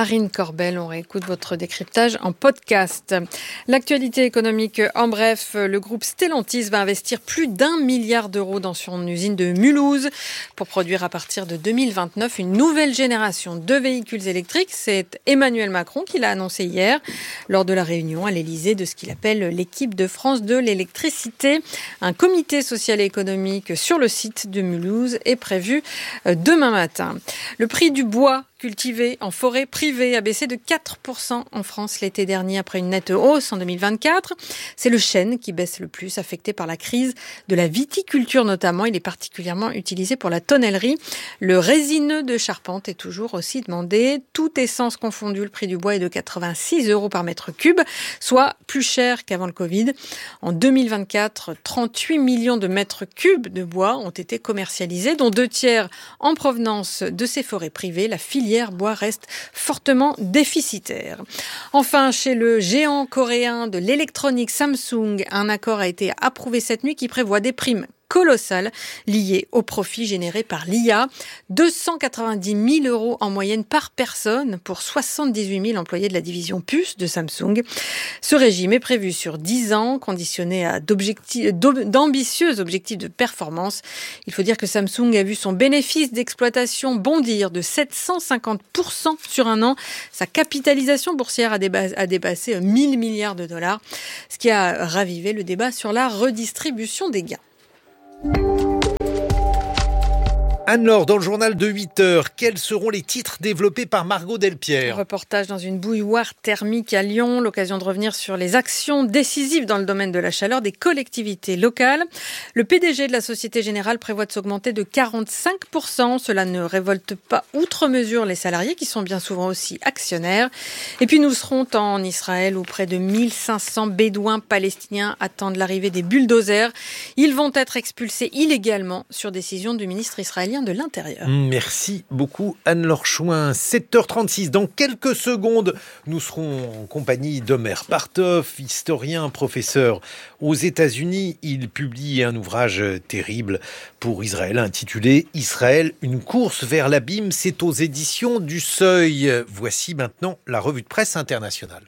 Corbel. On réécoute votre décryptage en podcast. L'actualité économique en bref, le groupe Stellantis va investir plus d'un milliard d'euros dans son usine de Mulhouse pour produire à partir de deux mille vingt-neuf une nouvelle génération de véhicules électriques. C'est Emmanuel Macron qui l'a annoncé hier lors de la réunion à l'Élysée de ce qu'il appelle l'équipe de France de l'électricité. Un comité social et économique sur le site de Mulhouse est prévu demain matin. Le prix du bois cultivé en forêt privée a baissé de quatre pour cent en France l'été dernier après une nette hausse en deux mille vingt-quatre. C'est le chêne qui baisse le plus, affecté par la crise de la viticulture notamment. Il est particulièrement utilisé pour la tonnellerie. Le résineux de charpente est toujours aussi demandé. Toute essence confondue, le prix du bois est de quatre-vingt-six euros par mètre cube, soit plus cher qu'avant le Covid. En deux mille vingt-quatre, trente-huit millions de mètres cubes de bois ont été commercialisés, dont deux tiers en provenance de ces forêts privées. La filière bois reste fortement déficitaire. Enfin, chez le géant coréen de l'électronique Samsung, un accord a été approuvé cette nuit qui prévoit des primes colossales liées aux profits générés par l'I A. deux cent quatre-vingt-dix mille euros en moyenne par personne pour soixante-dix-huit mille employés de la division puce de Samsung. Ce régime est prévu sur dix ans, conditionné à d'objectifs, d'ambitieux objectifs de performance. Il faut dire que Samsung a vu son bénéfice d'exploitation bondir de sept cent cinquante pour cent sur un an. Sa capitalisation boursière a, déba- a dépassé mille milliards de dollars, ce qui a ravivé le débat sur la redistribution des gains. Anne-Laure, dans le journal de huit heures, quels seront les titres développés par Margot Delpierre ? Reportage dans une bouilloire thermique à Lyon, l'occasion de revenir sur les actions décisives dans le domaine de la chaleur des collectivités locales. Le P D G de la Société Générale prévoit de s'augmenter de quarante-cinq pour cent. Cela ne révolte pas outre mesure les salariés qui sont bien souvent aussi actionnaires. Et puis nous serons en Israël où près de mille cinq cents bédouins palestiniens attendent l'arrivée des bulldozers. Ils vont être expulsés illégalement sur décision du ministre israélien de l'Intérieur. Merci beaucoup Anne-Laure Chouin. sept heures trente-six, dans quelques secondes, nous serons en compagnie d'Omer Partoff, historien, professeur aux États-Unis. Il publie un ouvrage terrible pour Israël intitulé « Israël, une course vers l'abîme ». C'est aux éditions du Seuil. Voici maintenant la revue de presse internationale.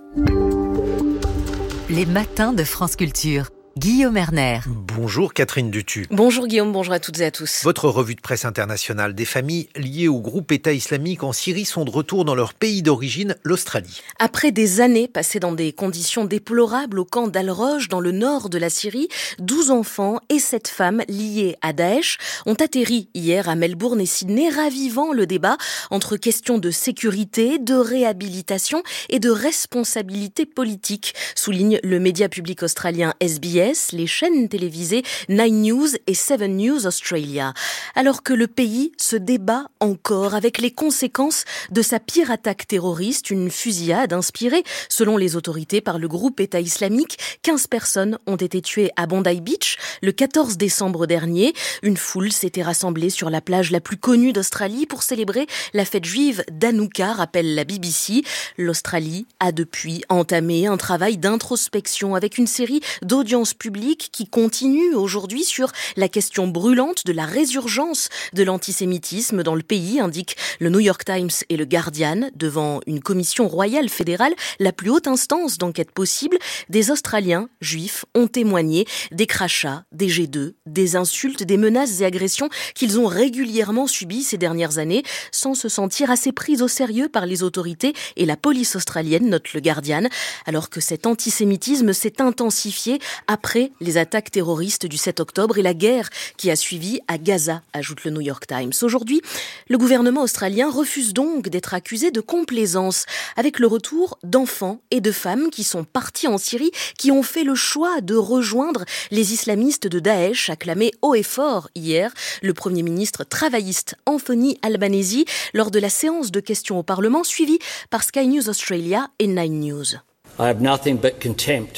Les matins de France Culture. Guillaume Erner. Bonjour Catherine Dutu. Bonjour Guillaume, bonjour à toutes et à tous. Votre revue de presse internationale. Des familles liées au groupe État islamique en Syrie sont de retour dans leur pays d'origine, l'Australie. Après des années passées dans des conditions déplorables au camp d'Al-Roj dans le nord de la Syrie, douze enfants et sept femmes liées à Daesh ont atterri hier à Melbourne et Sydney, ravivant le débat entre questions de sécurité, de réhabilitation et de responsabilité politique, souligne le média public australien S B S. Les chaînes télévisées Nine News et Seven News Australia. Alors que le pays se débat encore avec les conséquences de sa pire attaque terroriste, une fusillade inspirée, selon les autorités, par le groupe État islamique. quinze personnes ont été tuées à Bondi Beach le quatorze décembre dernier. Une foule s'était rassemblée sur la plage la plus connue d'Australie pour célébrer la fête juive d'Hanouka, rappelle la B B C. L'Australie a depuis entamé un travail d'introspection avec une série d'audiences publique qui continue aujourd'hui sur la question brûlante de la résurgence de l'antisémitisme dans le pays, indiquent le New York Times et le Guardian, devant une commission royale fédérale, la plus haute instance d'enquête possible. Des Australiens juifs ont témoigné des crachats, des jets d'œufs, des insultes, des menaces et agressions qu'ils ont régulièrement subies ces dernières années, sans se sentir assez pris au sérieux par les autorités et la police australienne, note le Guardian, alors que cet antisémitisme s'est intensifié après les attaques terroristes du sept octobre et la guerre qui a suivi à Gaza, ajoute le New York Times. Aujourd'hui, le gouvernement australien refuse donc d'être accusé de complaisance avec le retour d'enfants et de femmes qui sont partis en Syrie, qui ont fait le choix de rejoindre les islamistes de Daesh, acclamé haut et fort hier le Premier ministre travailliste Anthony Albanese lors de la séance de questions au Parlement suivie par Sky News Australia et Nine News. I have nothing but contempt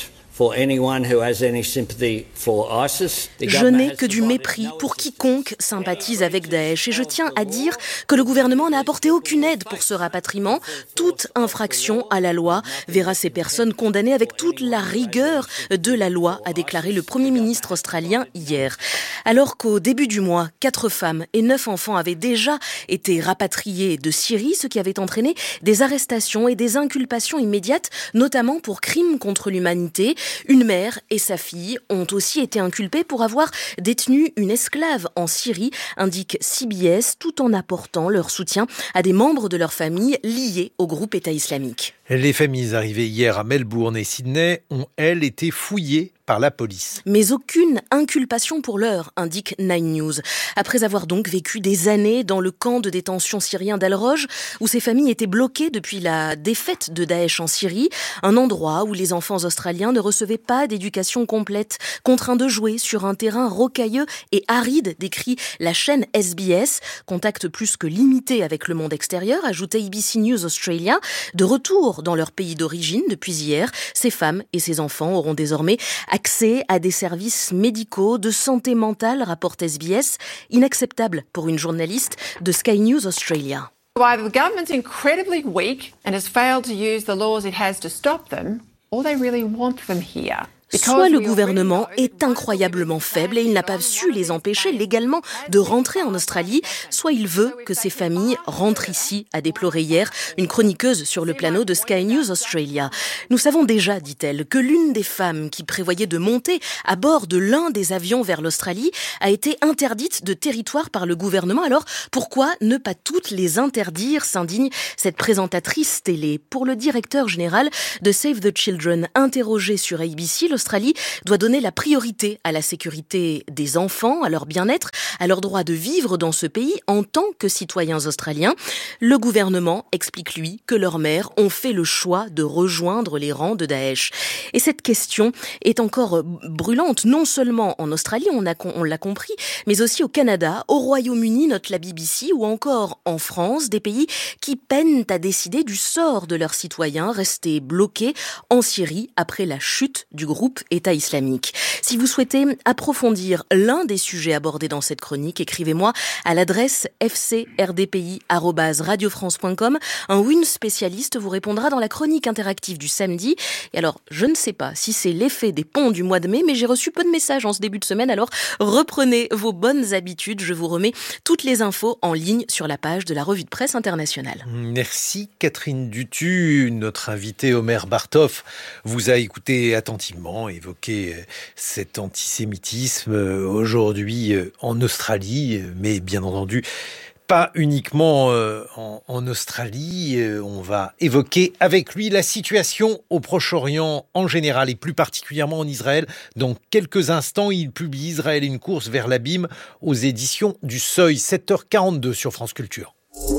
Je n'ai que du mépris pour quiconque sympathise avec Daesh et je tiens à dire que le gouvernement n'a apporté aucune aide pour ce rapatriement. Toute infraction à la loi verra ces personnes condamnées avec toute la rigueur de la loi, a déclaré le Premier ministre australien hier. Alors qu'au début du mois, quatre femmes et neuf enfants avaient déjà été rapatriés de Syrie, ce qui avait entraîné des arrestations et des inculpations immédiates, notamment pour crimes contre l'humanité. Une mère et sa fille ont aussi été inculpées pour avoir détenu une esclave en Syrie, indique C B S, tout en apportant leur soutien à des membres de leur famille liés au groupe État islamique. Les familles arrivées hier à Melbourne et Sydney ont, elles, été fouillées par la police. Mais aucune inculpation pour l'heure, indique Nine News. Après avoir donc vécu des années dans le camp de détention syrien d'Al-Roj, où ces familles étaient bloquées depuis la défaite de Daesh en Syrie, un endroit où les enfants australiens ne recevaient pas d'éducation complète, contraints de jouer sur un terrain rocailleux et aride, décrit la chaîne S B S. Contact plus que limité avec le monde extérieur, ajoutait A B C News Australia. De retour dans leur pays d'origine depuis hier, ces femmes et ces enfants auront désormais accès à des services médicaux de santé mentale, rapporte S B S, inacceptable pour une journaliste de Sky News Australia. Either the government's incredibly weak and has failed to use the laws it has to stop them, or they really want them here. Soit le gouvernement est incroyablement faible et il n'a pas su les empêcher légalement de rentrer en Australie, soit il veut que ces familles rentrent ici, a déploré hier une chroniqueuse sur le plateau de Sky News Australia. Nous savons déjà, dit-elle, que l'une des femmes qui prévoyait de monter à bord de l'un des avions vers l'Australie a été interdite de territoire par le gouvernement. Alors pourquoi ne pas toutes les interdire, s'indigne cette présentatrice télé. Pour le directeur général de Save the Children, interrogé sur A B C, l'Australie doit donner la priorité à la sécurité des enfants, à leur bien-être, à leur droit de vivre dans ce pays en tant que citoyens australiens. Le gouvernement explique, lui, que leurs mères ont fait le choix de rejoindre les rangs de Daesh. Et cette question est encore brûlante, non seulement en Australie, on, a, on l'a compris, mais aussi au Canada, au Royaume-Uni, note la B B C, ou encore en France, des pays qui peinent à décider du sort de leurs citoyens restés bloqués en Syrie après la chute du groupe État islamique. Si vous souhaitez approfondir l'un des sujets abordés dans cette chronique, écrivez-moi à l'adresse f c r d p i arobase radio france point com. Un ou une spécialiste vous répondra dans la chronique interactive du samedi. Et alors, je ne sais pas si c'est l'effet des ponts du mois de mai, mais j'ai reçu peu de messages en ce début de semaine, alors reprenez vos bonnes habitudes. Je vous remets toutes les infos en ligne sur la page de la revue de presse internationale. Merci Catherine Dutu. Notre invité Omer Bartov vous a écouté attentivement évoquer cet antisémitisme aujourd'hui en Australie, mais bien entendu pas uniquement en, en Australie. On va évoquer avec lui la situation au Proche-Orient en général et plus particulièrement en Israël. Dans quelques instants, il publie Israël une course vers l'abîme aux éditions du Seuil, sept heures quarante-deux sur France Culture.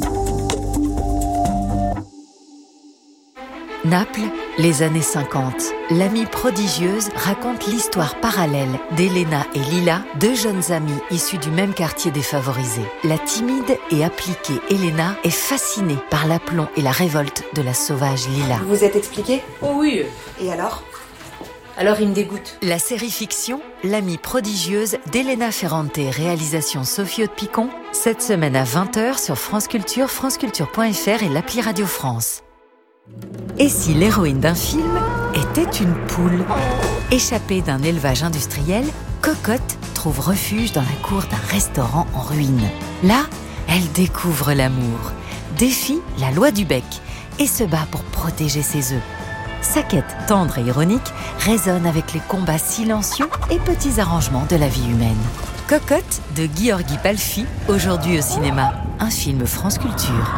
Naples, les années cinquante. L'amie prodigieuse raconte l'histoire parallèle d'Elena et Lila, deux jeunes amies issues du même quartier défavorisé. La timide et appliquée Elena est fascinée par l'aplomb et la révolte de la sauvage Lila. Vous vous êtes expliqué ? Oh oui. Et alors ? Alors il me dégoûte. La série fiction L'amie prodigieuse d'Elena Ferrante, réalisation Sophie Haute-Picon, cette semaine à vingt heures sur France Culture, franceculture point f r et l'appli Radio France. Et si l'héroïne d'un film était une poule ? Échappée d'un élevage industriel, Cocotte trouve refuge dans la cour d'un restaurant en ruine. Là, elle découvre l'amour, défie la loi du bec et se bat pour protéger ses œufs. Sa quête tendre et ironique résonne avec les combats silencieux et petits arrangements de la vie humaine. Cocotte de Gheorghi Palfi, aujourd'hui au cinéma. Un film France Culture.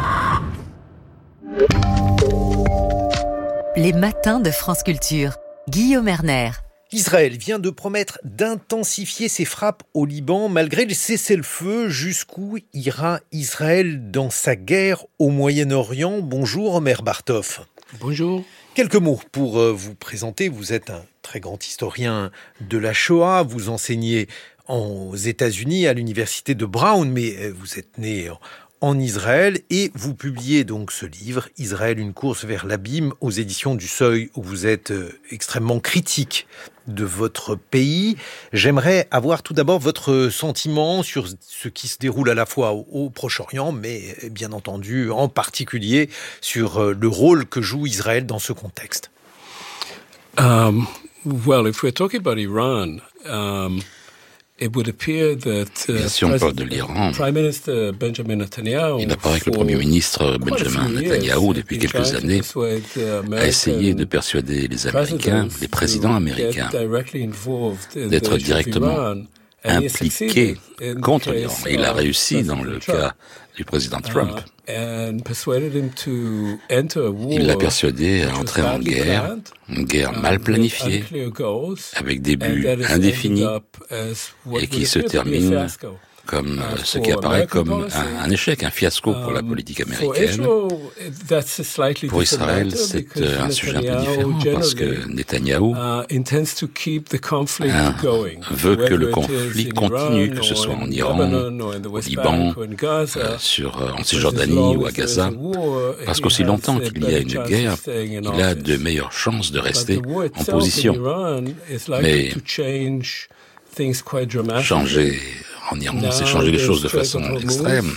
Les matins de France Culture. Guillaume Erner. Israël vient de promettre d'intensifier ses frappes au Liban malgré le cessez-le-feu. Jusqu'où ira Israël dans sa guerre au Moyen-Orient ? Bonjour Omer Bartov. Bonjour. Quelques mots pour vous présenter. Vous êtes un très grand historien de la Shoah. Vous enseignez aux États-Unis à l'université de Brown, mais vous êtes né en en Israël et vous publiez donc ce livre, Israël, une course vers l'abîme, aux éditions du Seuil, où vous êtes extrêmement critique de votre pays. J'aimerais avoir tout d'abord votre sentiment sur ce qui se déroule à la fois au, au Proche-Orient, mais bien entendu en particulier sur le rôle que joue Israël dans ce contexte. Um, well, if we're talking about Iran, um, it would appear that uh, si on parle de l'Iran, il apparaît que le Premier ministre Benjamin Netanyahou, depuis quelques années, a essayé de persuader les Américains, les présidents américains, d'être directement impliqués contre l'Iran. Et il a réussi dans le cas du président Trump. Il l'a persuadé à entrer en guerre, une guerre mal planifiée, avec des buts indéfinis, et qui se termine comme ce qui apparaît comme un, un échec, un fiasco pour la politique américaine. Pour Israël, c'est un sujet un peu différent parce que Netanyahou veut que le conflit continue, que ce soit en Iran, au Liban, euh, sur, en Cisjordanie ou à Gaza, parce qu'aussi longtemps qu'il y a une guerre, il a de meilleures chances de rester en position. Mais changer en Iran, c'est changer les choses de façon extrême.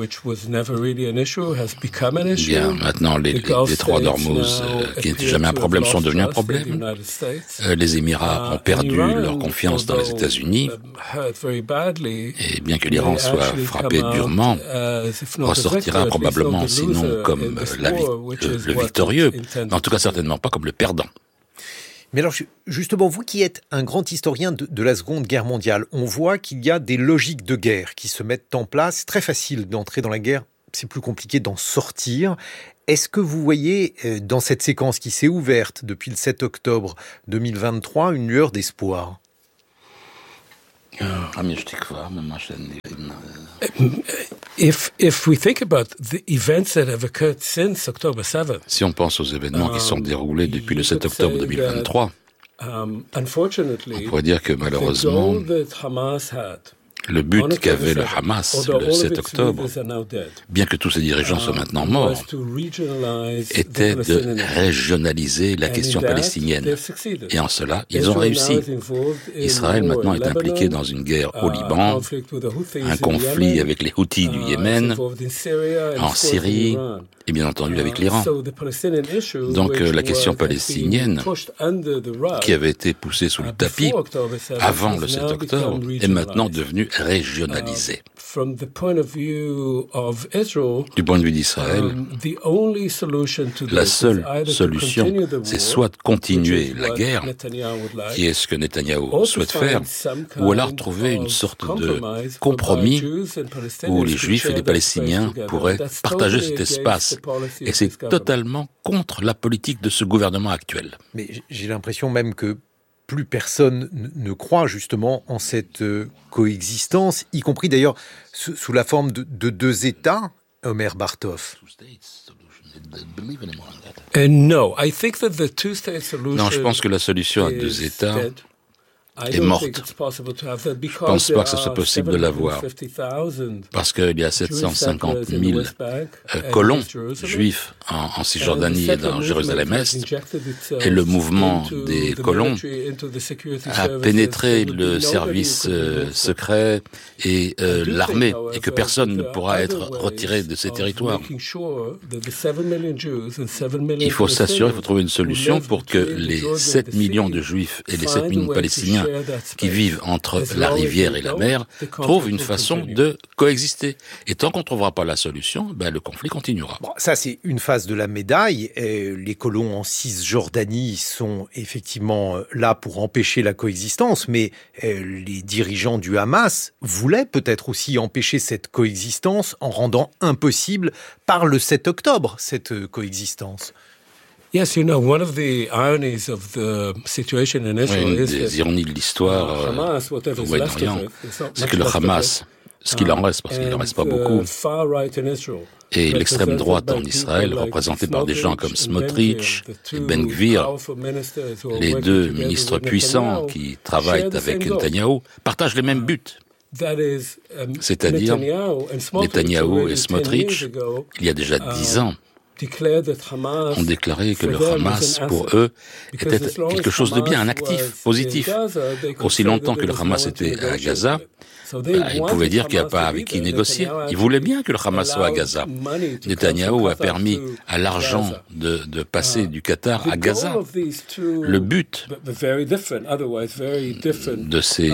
Bien, maintenant, les, les détroits d'Ormuz, euh, qui n'étaient jamais un problème, sont devenus un problème. Euh, les Émirats ont perdu leur confiance dans les États-Unis. Et bien que l'Iran soit frappé durement, ressortira probablement, sinon comme la, le, le victorieux, mais en tout cas certainement pas comme le perdant. Mais alors, justement, vous qui êtes un grand historien de, de la Seconde Guerre mondiale, on voit qu'il y a des logiques de guerre qui se mettent en place. C'est très facile d'entrer dans la guerre, c'est plus compliqué d'en sortir. Est-ce que vous voyez, dans cette séquence qui s'est ouverte depuis le sept octobre deux mille vingt-trois, une lueur d'espoir ? If, if we think about the events that have occurred since October seventh, si on pense aux événements qui sont déroulés depuis le sept octobre deux mille vingt-trois, um, unfortunately, on pourrait dire que malheureusement, le but qu'avait le Hamas le sept octobre, bien que tous ses dirigeants soient maintenant morts, était de régionaliser la question palestinienne. Et en cela, ils ont réussi. Israël maintenant est impliqué dans une guerre au Liban, un conflit avec les Houthis du Yémen, en Syrie, et bien entendu avec l'Iran. Donc la question palestinienne, qui avait été poussée sous le tapis avant le sept octobre, est maintenant devenue régionalisée. Du point de vue d'Israël, la seule solution, c'est soit de continuer la guerre, qui est ce que Netanyahou souhaite faire, ou alors trouver une sorte de compromis où les Juifs et les Palestiniens pourraient partager cet espace. Et c'est totalement contre la politique de ce gouvernement actuel. Mais j'ai l'impression même que plus personne ne croit justement en cette coexistence, y compris d'ailleurs sous la forme de, de deux États, Omer Bartov. Non, je pense que la solution à deux États est morte. Je ne pense pas que ce soit possible de l'avoir, parce qu'il y a sept cent cinquante mille euh, colons juifs en, en Cisjordanie et dans Jérusalem-Est, et le mouvement des colons a pénétré le service euh, secret et euh, l'armée, et que personne ne pourra être retiré de ces territoires. Il faut s'assurer, il faut trouver une solution pour que les sept millions de juifs et les sept millions de Palestiniens qui vivent entre la rivière et la mer trouvent une façon de coexister. Et tant qu'on ne trouvera pas la solution, ben, le conflit continuera. Bon, ça, c'est une face de la médaille. Et les colons en Cisjordanie sont effectivement là pour empêcher la coexistence, mais les dirigeants du Hamas voulaient peut-être aussi empêcher cette coexistence en rendant impossible par le sept octobre cette coexistence. Yes, you know, one of the ironies of the situation in Israel oui, une is des ironies de l'histoire euh, au Moyen-Orient, c'est que le Hamas, ce qu'il en reste, parce qu'il n'en reste pas beaucoup, et l'extrême droite en Israël, représentée par des gens comme Smotrich et Ben Gvir, les deux ministres puissants qui travaillent avec Netanyahou, partagent les mêmes buts. C'est-à-dire Netanyahou et Smotrich, il y a déjà dix ans, ont déclaré que le Hamas, pour eux, était quelque chose de bien, un actif, positif. Aussi longtemps que le Hamas était à Gaza, bah, ils pouvaient dire qu'il n'y a pas avec qui négocier. Ils voulaient bien que le Hamas soit à Gaza. Netanyahou a permis à l'argent de, de passer du Qatar à Gaza. Le but de ces...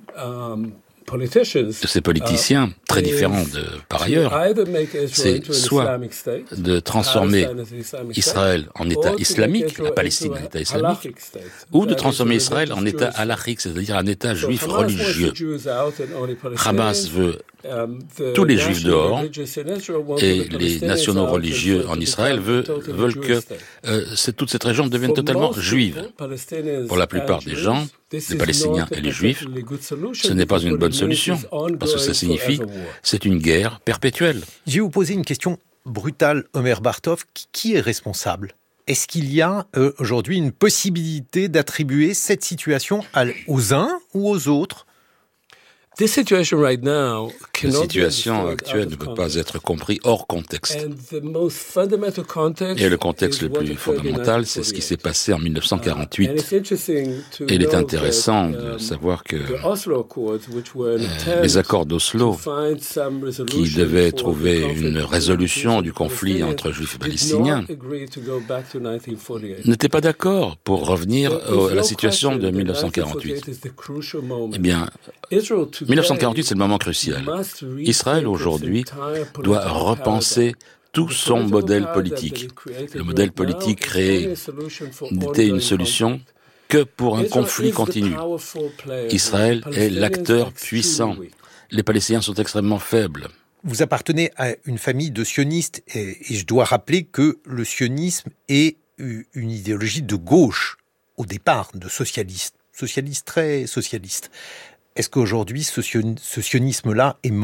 de ces politiciens, très différents de, par ailleurs, c'est soit de transformer Israël en État islamique, la Palestine en État islamique, ou de transformer Israël en État halachique, c'est-à-dire un État juif religieux. Hamas veut tous les juifs dehors et les nationaux religieux en Israël veulent, veulent que euh, c'est, toute cette région devienne totalement juive. Pour la plupart des gens, les Palestiniens et les Juifs, ce n'est pas une bonne solution, parce que ça signifie c'est une guerre perpétuelle. Je vais vous poser une question brutale, Omer Bartov. Qui est responsable ? Est-ce qu'il y a euh, aujourd'hui une possibilité d'attribuer cette situation à, aux uns ou aux autres ? La situation actuelle ne peut pas être comprise hors contexte. Et le contexte le plus fondamental, c'est ce qui s'est passé en dix-neuf cent quarante-huit. Et il est intéressant de savoir que euh, les accords d'Oslo, qui devaient trouver une résolution du conflit entre Juifs et Palestiniens, n'étaient pas d'accord pour revenir à la situation de dix-neuf cent quarante-huit. Eh bien, dix-neuf cent quarante-huit, c'est le moment crucial. Israël, aujourd'hui, doit repenser tout son modèle politique. Le modèle politique créé n'était une solution que pour un conflit continu. Israël est l'acteur puissant. Les Palestiniens sont extrêmement faibles. Vous appartenez à une famille de sionistes et je dois rappeler que le sionisme est une idéologie de gauche, au départ, de socialistes, socialistes très socialistes. Est-ce qu'aujourd'hui, ce, sion- ce sionisme-là est